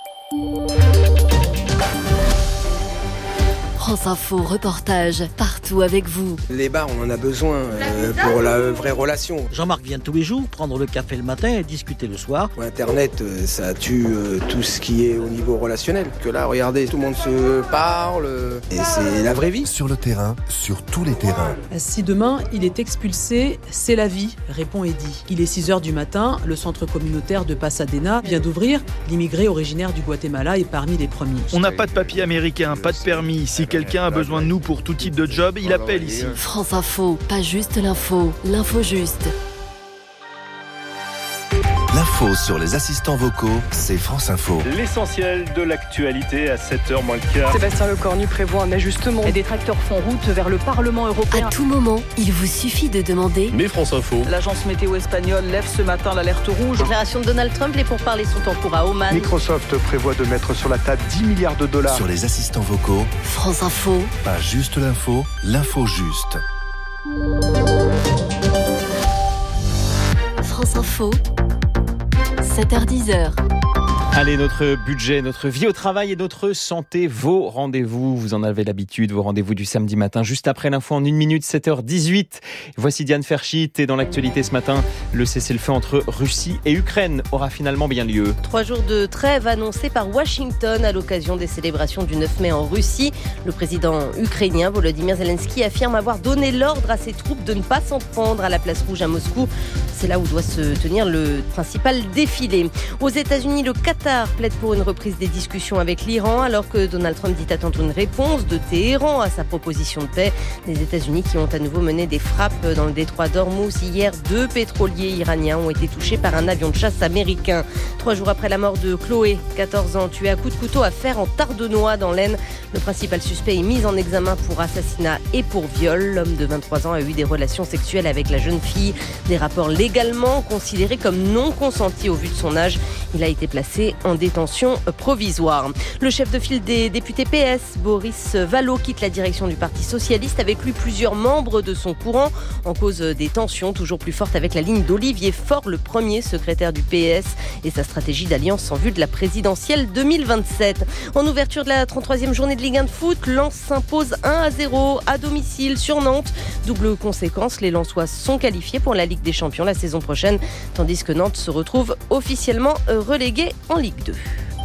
France Info, reportage, partout avec vous. Les bars, on en a besoin pour la vraie relation. Jean-Marc vient tous les jours prendre le café le matin et discuter le soir. Internet, ça tue tout ce qui est au niveau relationnel. Que là, regardez, tout le monde se parle et c'est la vraie vie. Sur le terrain, sur tous les terrains. Si demain, il est expulsé, c'est la vie, répond Eddy. Il est 6h du matin, le centre communautaire de Pasadena vient d'ouvrir. L'immigré originaire du Guatemala est parmi les premiers. On n'a pas de papier américain, pas de permis. Si quelqu'un a besoin de nous pour tout type de job, il appelle ici. France Info, pas juste l'info, l'info juste. L'info sur les assistants vocaux, c'est France Info. L'essentiel de l'actualité à 7h moins le quart. Sébastien Lecornu prévoit un ajustement. Et des tracteurs font route vers le Parlement européen. À tout moment, il vous suffit de demander. Mais France Info. L'agence météo espagnole lève ce matin l'alerte rouge. Déclaration de Donald Trump, les pourparlers sont en cours à Oman. Microsoft prévoit de mettre sur la table $10 milliards. Sur les assistants vocaux, France Info. pas juste l'info, l'info juste. France Info. 7h-10h. Allez, notre budget, notre vie au travail et notre santé, vos rendez-vous, vous en avez l'habitude, vos rendez-vous du samedi matin, juste après l'info en 1 minute, 7h18. Voici Diane Ferchit et dans l'actualité ce matin, le cessez-le-feu entre Russie et Ukraine aura finalement bien lieu. 3 jours de trêve annoncés par Washington à l'occasion des célébrations du 9 mai en Russie. Le président ukrainien Volodymyr Zelensky affirme avoir donné l'ordre à ses troupes de ne pas s'en prendre à la place rouge à Moscou. C'est là où doit se tenir le principal défilé. Aux États-Unis, le Qatar plaide pour une reprise des discussions avec l'Iran alors que Donald Trump dit attendre une réponse de Téhéran à sa proposition de paix. Les États-Unis qui ont à nouveau mené des frappes dans le détroit d'Ormuz. Hier, 2 pétroliers iraniens ont été touchés par un avion de chasse américain. 3 jours après la mort de Chloé, 14 ans, tuée à coups de couteau à fer en Tardenois dans l'Aisne. Le principal suspect est mis en examen pour assassinat et pour viol. L'homme de 23 ans a eu des relations sexuelles avec la jeune fille. Des rapports légalement considérés comme non consentis au vu de son âge. Il a été placé placés en détention provisoire. Le chef de file des députés PS, Boris Vallaud, quitte la direction du Parti socialiste. Avec lui, plusieurs membres de son courant, en cause des tensions toujours plus fortes avec la ligne d'Olivier Faure, le premier secrétaire du PS, et sa stratégie d'alliance en vue de la présidentielle 2027. En ouverture de la 33e journée de Ligue 1 de foot, Lens s'impose 1-0 à domicile sur Nantes. Double conséquence, les Lensois sont qualifiés pour la Ligue des Champions la saison prochaine, tandis que Nantes se retrouve officiellement relégué en Ligue 2.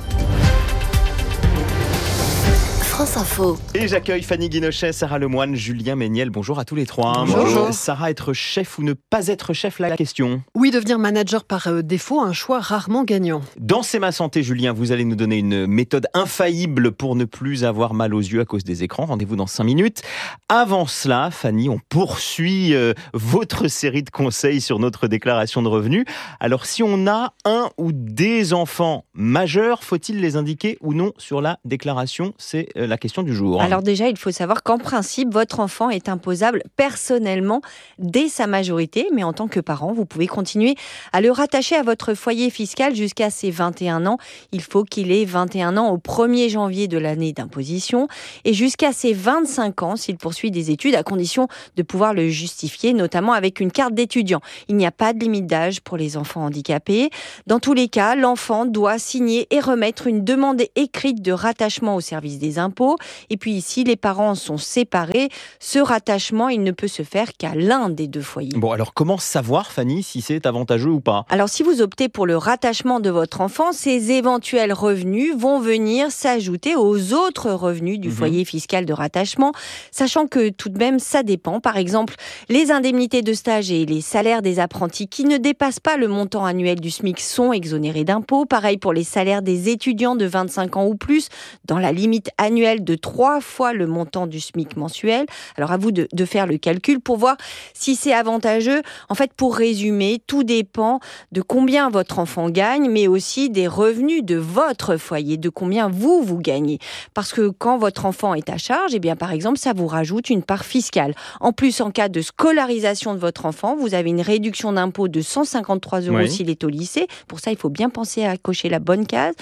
France Info. Et j'accueille Fanny Guinochet, Sarah Lemoine, Julien Méniel. Bonjour à tous les trois. Bonjour. Sarah, être chef ou ne pas être chef, la question. Oui, devenir manager par défaut, un choix rarement gagnant. Dans C'est ma santé, Julien, vous allez nous donner une méthode infaillible pour ne plus avoir mal aux yeux à cause des écrans. Rendez-vous dans 5 minutes. Avant cela, Fanny, on poursuit votre série de conseils sur notre déclaration de revenus. Alors, si on a un ou des enfants majeurs, faut-il les indiquer ou non sur la déclaration ? C'est la question du jour. Alors déjà, il faut savoir qu'en principe, votre enfant est imposable personnellement dès sa majorité, mais en tant que parent, vous pouvez continuer à le rattacher à votre foyer fiscal jusqu'à ses 21 ans. Il faut qu'il ait 21 ans au 1er janvier de l'année d'imposition et jusqu'à ses 25 ans s'il poursuit des études, à condition de pouvoir le justifier, notamment avec une carte d'étudiant. Il n'y a pas de limite d'âge pour les enfants handicapés. Dans tous les cas, l'enfant doit signer et remettre une demande écrite de rattachement au service des impôts. Et puis ici, les parents sont séparés. Ce rattachement, il ne peut se faire qu'à l'un des deux foyers. Bon, alors comment savoir, Fanny, si c'est avantageux ou pas ? Alors, si vous optez pour le rattachement de votre enfant, ces éventuels revenus vont venir s'ajouter aux autres revenus du foyer fiscal de rattachement, sachant que tout de même, ça dépend. Par exemple, les indemnités de stage et les salaires des apprentis qui ne dépassent pas le montant annuel du SMIC sont exonérés d'impôts. Pareil pour les salaires des étudiants de 25 ans ou plus, dans la limite annuelle de 3 fois le montant du SMIC mensuel. Alors à vous de faire le calcul pour voir si c'est avantageux. En fait, pour résumer, tout dépend de combien votre enfant gagne, mais aussi des revenus de votre foyer, de combien vous gagnez. Parce que quand votre enfant est à charge, eh bien par exemple, ça vous rajoute une part fiscale. En plus, en cas de scolarisation de votre enfant, vous avez une réduction d'impôt de 153 € s'il est au lycée. Pour ça, il faut bien penser à cocher la bonne case.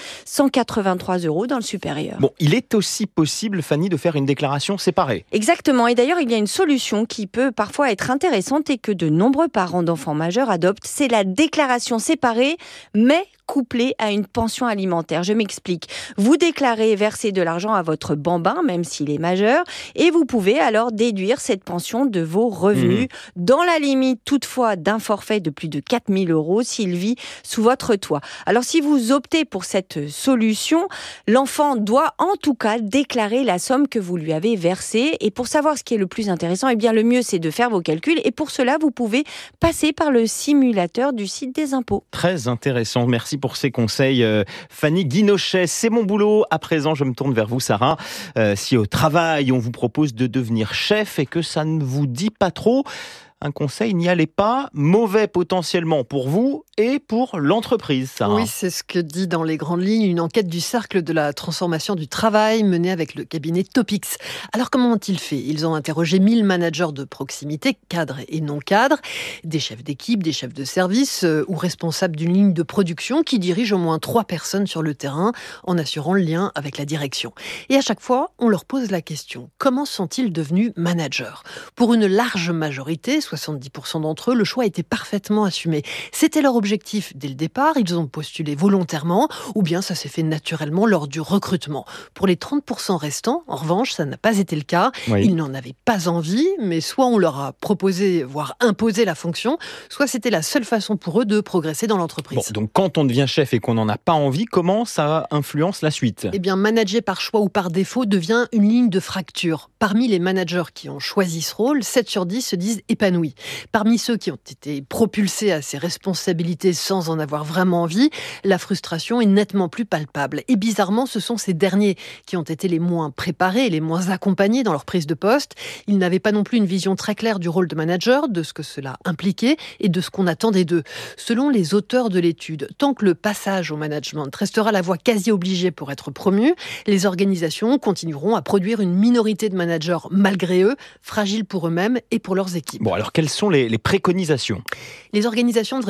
183 € dans le supérieur. Bon, il est aussi possible, Fanny, de faire une déclaration séparée. Exactement. Et d'ailleurs, il y a une solution qui peut parfois être intéressante et que de nombreux parents d'enfants majeurs adoptent. C'est la déclaration séparée, mais couplée à une pension alimentaire. Je m'explique. Vous déclarez verser de l'argent à votre bambin, même s'il est majeur, et vous pouvez alors déduire cette pension de vos revenus, dans la limite toutefois d'un forfait de plus de 4 000 € s'il vit sous votre toit. Alors si vous optez pour cette solution, l'enfant doit en tout cas déclarer la somme que vous lui avez versée. Et pour savoir ce qui est le plus intéressant, eh bien le mieux c'est de faire vos calculs. Et pour cela, vous pouvez passer par le simulateur du site des impôts. Très intéressant. Merci pour ces conseils, Fanny Guinochet. C'est mon boulot. À présent, je me tourne vers vous, Sarah. Si au travail, on vous propose de devenir chef et que ça ne vous dit pas trop, un conseil, n'y allez pas. Mauvais potentiellement pour vous et pour l'entreprise, Sarah. Oui, c'est ce que dit dans les grandes lignes une enquête du Cercle de la transformation du travail menée avec le cabinet Topix. Alors comment ont-ils fait ? Ils ont interrogé 1000 managers de proximité, cadres et non cadres, des chefs d'équipe, des chefs de service ou responsables d'une ligne de production qui dirigent au moins 3 personnes sur le terrain en assurant le lien avec la direction. Et à chaque fois, on leur pose la question, comment sont-ils devenus managers ? Pour une large majorité, 70% d'entre eux, le choix était parfaitement assumé. C'était leur objectif dès le départ, ils ont postulé volontairement, ou bien ça s'est fait naturellement lors du recrutement. Pour les 30% restants, en revanche, ça n'a pas été le cas. Oui. Ils n'en avaient pas envie, mais soit on leur a proposé, voire imposé la fonction, soit c'était la seule façon pour eux de progresser dans l'entreprise. Bon, donc quand on devient chef et qu'on n'en a pas envie, comment ça influence la suite ? Eh bien, manager par choix ou par défaut devient une ligne de fracture. Parmi les managers qui ont choisi ce rôle, 7 sur 10 se disent épanouis. Parmi ceux qui ont été propulsés à ces responsabilités sans en avoir vraiment envie, la frustration est nettement plus palpable. Et bizarrement, ce sont ces derniers qui ont été les moins préparés, les moins accompagnés dans leur prise de poste. Ils n'avaient pas non plus une vision très claire du rôle de manager, de ce que cela impliquait et de ce qu'on attendait d'eux. Selon les auteurs de l'étude, tant que le passage au management restera la voie quasi obligée pour être promu, les organisations continueront à produire une minorité de managers malgré eux, fragiles pour eux-mêmes et pour leurs équipes. Bon, alors quelles sont les préconisations ? Les organisations devraient proposer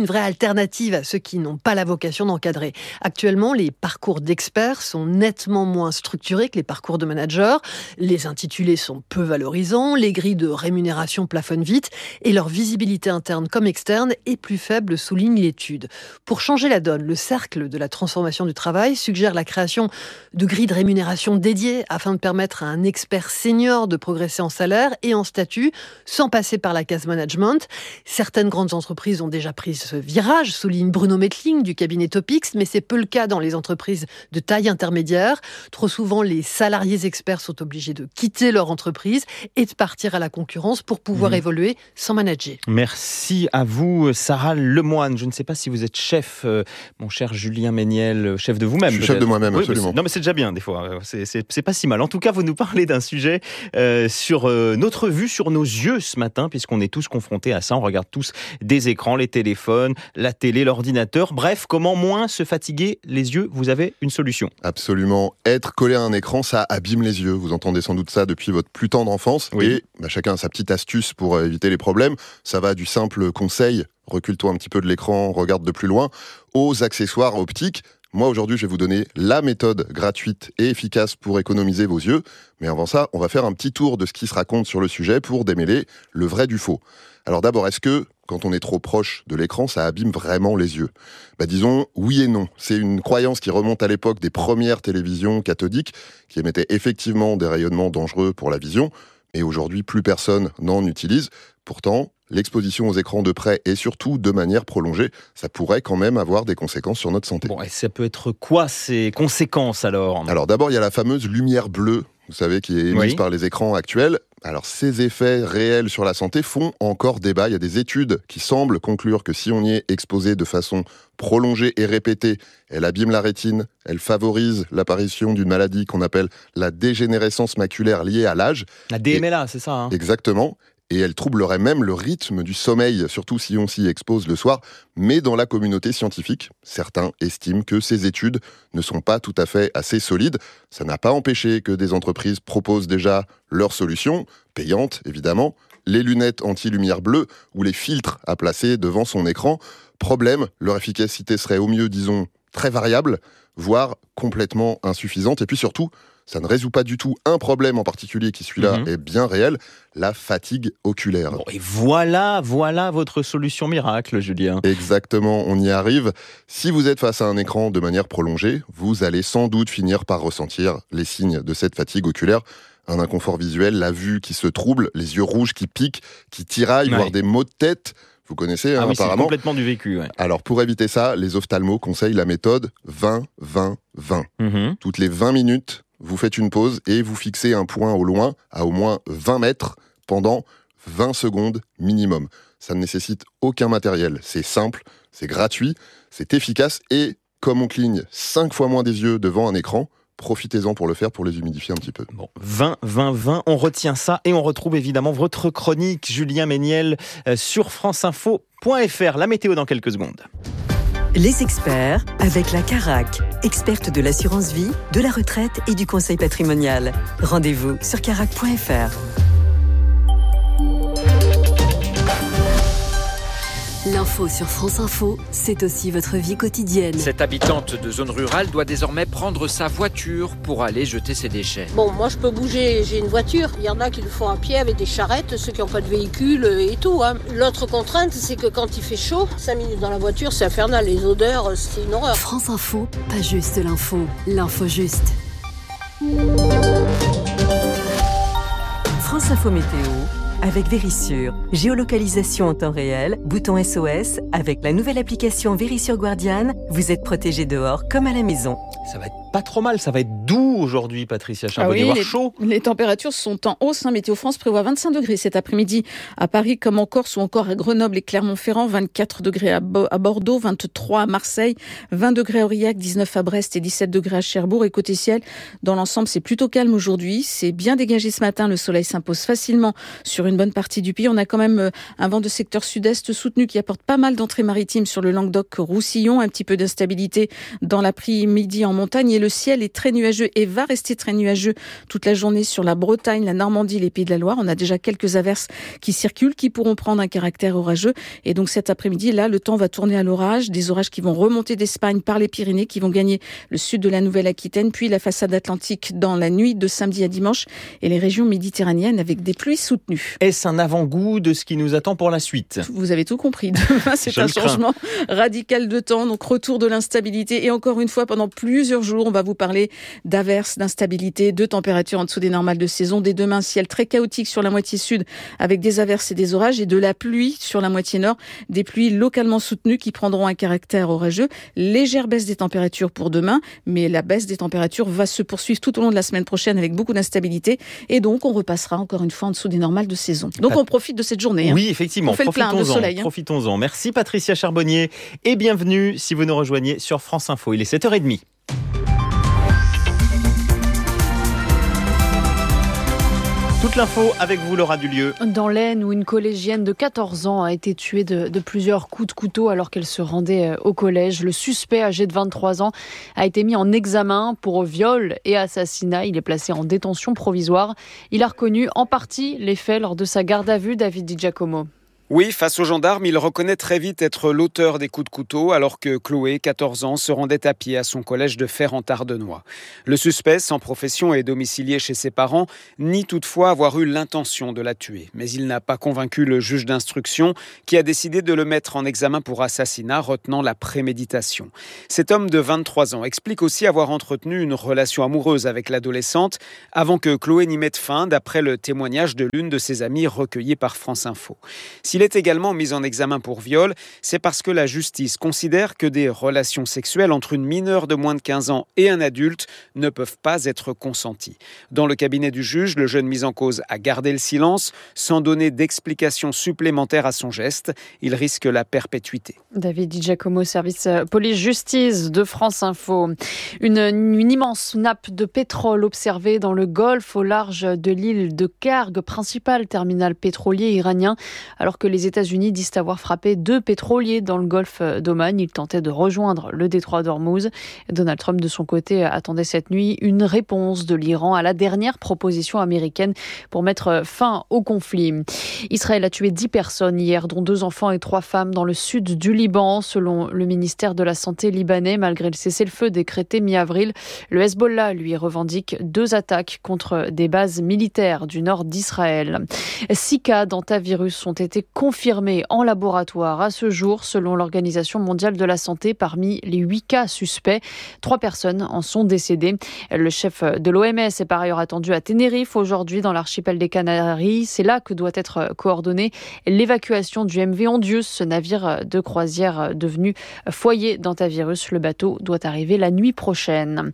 une vraie alternative à ceux qui n'ont pas la vocation d'encadrer. Actuellement, les parcours d'experts sont nettement moins structurés que les parcours de managers. Les intitulés sont peu valorisants, les grilles de rémunération plafonnent vite et leur visibilité interne comme externe est plus faible, souligne l'étude. Pour changer la donne, le cercle de la transformation du travail suggère la création de grilles de rémunération dédiées afin de permettre à un expert senior de progresser en salaire et en statut sans passer par la case management. Certaines grandes entreprises ont déjà pris ce virage, souligne Bruno Mettling du cabinet Topix, mais c'est peu le cas dans les entreprises de taille intermédiaire. Trop souvent, les salariés experts sont obligés de quitter leur entreprise et de partir à la concurrence pour pouvoir évoluer sans manager. Merci à vous, Sarah Lemoine. Je ne sais pas si vous êtes chef, mon cher Julien Méniel, chef de vous-même. Je suis chef de moi-même, absolument. Non, mais c'est déjà bien, des fois. C'est pas si mal. En tout cas, vous nous parlez d'un sujet sur notre vue, sur nos yeux ce matin, puisqu'on est tous confrontés à ça. On regarde tous des écrans, les téléphones, la télé, l'ordinateur. Bref, comment moins se fatiguer les yeux? Vous avez une solution. Absolument. Être collé à un écran, ça abîme les yeux. Vous entendez sans doute ça depuis votre plus tendre enfance. Oui. Et chacun a sa petite astuce pour éviter les problèmes. Ça va du simple conseil, recule-toi un petit peu de l'écran, regarde de plus loin, aux accessoires optiques. Moi, aujourd'hui, je vais vous donner la méthode gratuite et efficace pour économiser vos yeux. Mais avant ça, on va faire un petit tour de ce qui se raconte sur le sujet pour démêler le vrai du faux. Alors d'abord, est-ce que, quand on est trop proche de l'écran, ça abîme vraiment les yeux? Disons oui et non. C'est une croyance qui remonte à l'époque des premières télévisions cathodiques, qui émettaient effectivement des rayonnements dangereux pour la vision. Et aujourd'hui, plus personne n'en utilise. Pourtant, l'exposition aux écrans de près et surtout de manière prolongée, ça pourrait quand même avoir des conséquences sur notre santé. Bon, et ça peut être quoi ces conséquences alors? Alors d'abord, il y a la fameuse lumière bleue, vous savez, qui est émise par les écrans actuels. Alors ces effets réels sur la santé font encore débat. Il y a des études qui semblent conclure que si on y est exposé de façon prolongée et répétée, elle abîme la rétine, elle favorise l'apparition d'une maladie qu'on appelle la dégénérescence maculaire liée à l'âge. La DMLA, c'est ça, hein? Exactement. Et elle troublerait même le rythme du sommeil, surtout si on s'y expose le soir. Mais dans la communauté scientifique, certains estiment que ces études ne sont pas tout à fait assez solides. Ça n'a pas empêché que des entreprises proposent déjà leurs solutions, payantes évidemment, les lunettes anti-lumière bleue ou les filtres à placer devant son écran. Problème, leur efficacité serait au mieux, disons, très variable, voire complètement insuffisante. Et puis surtout, ça ne résout pas du tout un problème en particulier qui, celui-là, est bien réel, la fatigue oculaire. Bon, et voilà votre solution miracle, Julien. Exactement, on y arrive. Si vous êtes face à un écran de manière prolongée, vous allez sans doute finir par ressentir les signes de cette fatigue oculaire. Un inconfort visuel, la vue qui se trouble, les yeux rouges qui piquent, qui tiraillent, voire des maux de tête. Vous connaissez, oui, apparemment. C'est complètement du vécu. Ouais. Alors, pour éviter ça, les ophtalmos conseillent la méthode 20-20-20. Toutes les 20 minutes, vous faites une pause et vous fixez un point au loin, à au moins 20 mètres, pendant 20 secondes minimum. Ça ne nécessite aucun matériel. C'est simple, c'est gratuit, c'est efficace et, comme on cligne 5 fois moins des yeux devant un écran, profitez-en pour le faire, pour les humidifier un petit peu. Bon, 20-20-20, on retient ça et on retrouve évidemment votre chronique, Julien Méniel, sur franceinfo.fr. La météo dans quelques secondes. Les experts avec la Carac, experte de l'assurance vie, de la retraite et du conseil patrimonial. Rendez-vous sur carac.fr. L'info sur France Info, c'est aussi votre vie quotidienne. Cette habitante de zone rurale doit désormais prendre sa voiture pour aller jeter ses déchets. Bon, moi je peux bouger, j'ai une voiture. Il y en a qui le font à pied avec des charrettes, ceux qui n'ont pas de véhicule et tout. L'autre contrainte, c'est que quand il fait chaud, 5 minutes dans la voiture, c'est infernal. Les odeurs, c'est une horreur. France Info, pas juste l'info, l'info juste. France Info Météo avec Vérissure. Géolocalisation en temps réel, bouton SOS. Avec la nouvelle application Vérissure Guardian, vous êtes protégé dehors comme à la maison. Ça va être pas trop mal, ça va être doux aujourd'hui, Patricia Charbonnier. Ah oui, voir chaud. Les températures sont en hausse. Météo France prévoit 25 degrés cet après-midi à Paris comme en Corse ou encore à Grenoble et Clermont-Ferrand, 24 degrés à Bordeaux, 23 à Marseille, 20 degrés à Aurillac, 19 à Brest et 17 degrés à Cherbourg. Et côté ciel, dans l'ensemble, c'est plutôt calme aujourd'hui. C'est bien dégagé ce matin. Le soleil s'impose facilement sur une bonne partie du pays. On a quand même un vent de secteur sud-est soutenu qui apporte pas mal d'entrées maritimes sur le Languedoc-Roussillon, un petit peu d'instabilité dans l'après-midi en montagne et le ciel est très nuageux et va rester très nuageux toute la journée sur la Bretagne, la Normandie, les Pays de la Loire. On a déjà quelques averses qui circulent, qui pourront prendre un caractère orageux. Et donc cet après-midi, là, le temps va tourner à l'orage. Des orages qui vont remonter d'Espagne par les Pyrénées, qui vont gagner le sud de la Nouvelle-Aquitaine, puis la façade atlantique dans la nuit de samedi à dimanche et les régions méditerranéennes avec des pluies soutenues. Est-ce un avant-goût de ce qui nous attend pour la suite ? Vous avez tout compris. Demain, c'est un changement radical de temps, donc retour de l'instabilité. Et encore une fois, pendant plusieurs jours, on va vous parler d'averses, d'instabilité, de températures en dessous des normales de saison. Dès demain, ciel très chaotique sur la moitié sud avec des averses et des orages et de la pluie sur la moitié nord. Des pluies localement soutenues qui prendront un caractère orageux. Légère baisse des températures pour demain, mais la baisse des températures va se poursuivre tout au long de la semaine prochaine avec beaucoup d'instabilité. Et donc, on repassera encore une fois en dessous des normales de saison. Donc, on profite de cette journée. Oui, effectivement. On fait le plein de soleil. Profitons-en. Merci Patricia Charbonnier et bienvenue si vous nous rejoignez sur France Info. Il est 7h30. Toute l'info avec vous, Laura Dulieu. Dans l'Aisne, où une collégienne de 14 ans a été tuée de plusieurs coups de couteau alors qu'elle se rendait au collège. Le suspect, âgé de 23 ans, a été mis en examen pour viol et assassinat. Il est placé en détention provisoire. Il a reconnu en partie les faits lors de sa garde à vue, David Di Giacomo. Oui, face aux gendarmes, il reconnaît très vite être l'auteur des coups de couteau alors que Chloé, 14 ans, se rendait à pied à son collège de Fer-en-Tardenois. Le suspect, sans profession et domicilié chez ses parents, nie toutefois avoir eu l'intention de la tuer. Mais il n'a pas convaincu le juge d'instruction qui a décidé de le mettre en examen pour assassinat, retenant la préméditation. Cet homme de 23 ans explique aussi avoir entretenu une relation amoureuse avec l'adolescente avant que Chloé n'y mette fin, d'après le témoignage de l'une de ses amies recueillies par France Info. S'il est également mis en examen pour viol, c'est parce que la justice considère que des relations sexuelles entre une mineure de moins de 15 ans et un adulte ne peuvent pas être consenties. Dans le cabinet du juge, le jeune mis en cause a gardé le silence sans donner d'explication supplémentaire à son geste. Il risque la perpétuité. David Di Giacomo, service police-justice de France Info. Une immense nappe de pétrole observée dans le Golfe au large de l'île de Kharg, principal terminal pétrolier iranien, alors que les États-Unis disent avoir frappé 2 pétroliers dans le golfe d'Oman. Ils tentaient de rejoindre le détroit d'Ormuz. Donald Trump, de son côté, attendait cette nuit une réponse de l'Iran à la dernière proposition américaine pour mettre fin au conflit. Israël a tué 10 personnes hier, dont 2 enfants et 3 femmes dans le sud du Liban, selon le ministère de la Santé libanais. Malgré le cessez-le-feu décrété mi-avril, le Hezbollah, lui, revendique 2 attaques contre des bases militaires du nord d'Israël. 6 cas d'hantavirus ont été confirmés en laboratoire à ce jour, selon l'Organisation mondiale de la santé. Parmi les 8 cas suspects, 3 personnes en sont décédées. Le chef de l'OMS est par ailleurs attendu à Tenerife aujourd'hui, dans l'archipel des Canaries. C'est là que doit être coordonnée l'évacuation du MV Ondius, ce navire de croisière devenu foyer d'hantavirus. Le bateau doit arriver la nuit prochaine.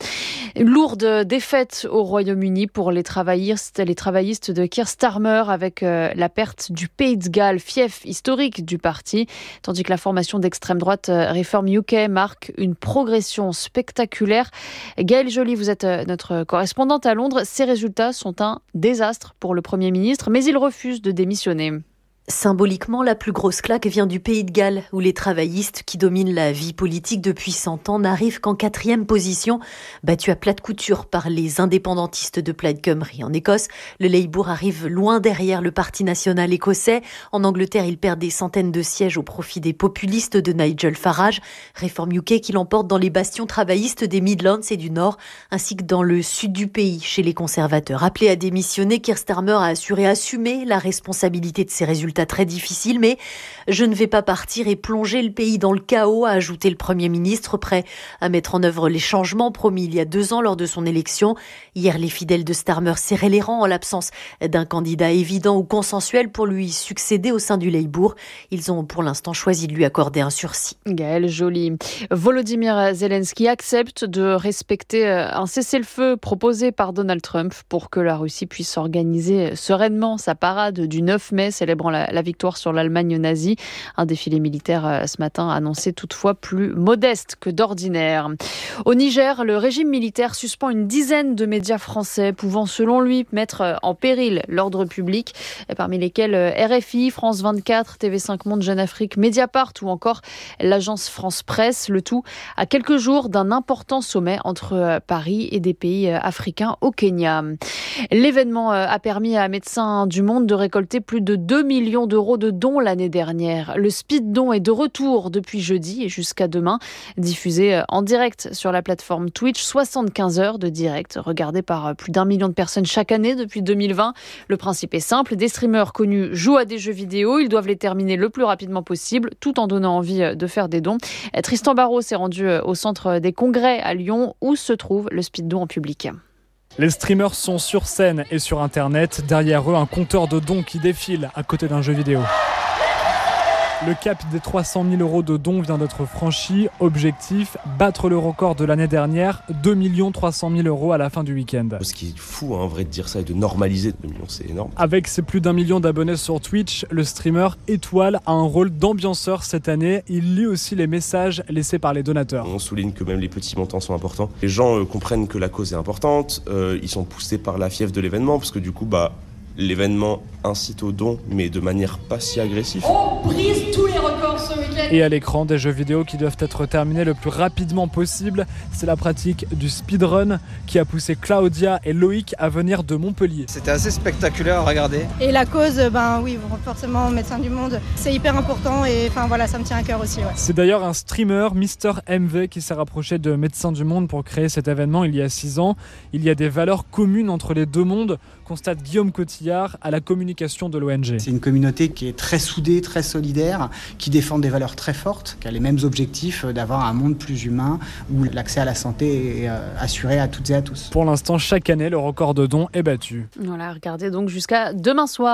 Lourde défaite au Royaume-Uni pour les travaillistes de Keir Starmer, avec la perte du Pays de Galles, fief historique du parti, tandis que la formation d'extrême droite Reform UK marque une progression spectaculaire. Gaëlle Joly, vous êtes notre correspondante à Londres. Ces résultats sont un désastre pour le Premier ministre, mais il refuse de démissionner. Symboliquement, la plus grosse claque vient du Pays de Galles, où les travaillistes qui dominent la vie politique depuis 100 ans n'arrivent qu'en 4e position, battus à plat de couture par les indépendantistes de Plaid Cymru. En Écosse, le Labour arrive loin derrière le Parti national écossais. En Angleterre, il perd des centaines de sièges au profit des populistes de Nigel Farage. Reform UK qui l'emporte dans les bastions travaillistes des Midlands et du Nord, ainsi que dans le sud du pays, chez les conservateurs. Appelé à démissionner, Keir Starmer a assumer la responsabilité de ces résultats très difficile, mais je ne vais pas partir et plonger le pays dans le chaos, a ajouté le Premier ministre, prêt à mettre en œuvre les changements promis il y a 2 ans lors de son élection. Hier, les fidèles de Starmer serraient les rangs en l'absence d'un candidat évident ou consensuel pour lui succéder au sein du Labour. Ils ont pour l'instant choisi de lui accorder un sursis. Gaëlle Joly. Volodymyr Zelensky accepte de respecter un cessez-le-feu proposé par Donald Trump pour que la Russie puisse organiser sereinement sa parade du 9 mai, célébrant la la victoire sur l'Allemagne nazie. Un défilé militaire ce matin annoncé toutefois plus modeste que d'ordinaire. Au Niger, le régime militaire suspend une dizaine de médias français pouvant selon lui mettre en péril l'ordre public, parmi lesquels RFI, France 24, TV5 Monde, Jeune Afrique, Mediapart ou encore l'agence France Presse. Le tout à quelques jours d'un important sommet entre Paris et des pays africains au Kenya. L'événement a permis à Médecins du Monde de récolter plus de 2 millions d'euros de dons l'année dernière. Le Speed Don est de retour depuis jeudi et jusqu'à demain, diffusé en direct sur la plateforme Twitch. 75 heures de direct regardées par plus d'1 million de personnes chaque année depuis 2020. Le principe est simple, des streamers connus jouent à des jeux vidéo, ils doivent les terminer le plus rapidement possible tout en donnant envie de faire des dons. Tristan Barraud s'est rendu au centre des congrès à Lyon où se trouve le Speed Don en public. Les streamers sont sur scène et sur internet, derrière eux un compteur de dons qui défile à côté d'un jeu vidéo. Le cap des 300 000 euros de dons vient d'être franchi. Objectif, battre le record de l'année dernière, 2 300 000 euros à la fin du week-end. Ce qui est fou, en vrai, de dire ça et de normaliser 2 millions, c'est énorme. Avec ses plus d'1 million d'abonnés sur Twitch, le streamer Étoile a un rôle d'ambianceur cette année. Il lit aussi les messages laissés par les donateurs. On souligne que même les petits montants sont importants. Les gens comprennent que la cause est importante, ils sont poussés par la fièvre de l'événement, parce que du coup, l'événement incite au don, mais de manière pas si agressive. On brise tous les records ce week-end. Et à l'écran, des jeux vidéo qui doivent être terminés le plus rapidement possible. C'est la pratique du speedrun qui a poussé Claudia et Loïc à venir de Montpellier. C'était assez spectaculaire à regarder. Et la cause, oui, forcément, Médecins du Monde, c'est hyper important et ça me tient à cœur aussi. Ouais. C'est d'ailleurs un streamer, Mister MV, qui s'est rapproché de Médecins du Monde pour créer cet événement il y a 6 ans. Il y a des valeurs communes entre les deux mondes, constate Guillaume Cotillard à la communication de l'ONG. C'est une communauté qui est très soudée, très solidaire, qui défend des valeurs très fortes, qui a les mêmes objectifs d'avoir un monde plus humain où l'accès à la santé est assuré à toutes et à tous. Pour l'instant, chaque année, le record de dons est battu. Voilà, regardez donc jusqu'à demain soir.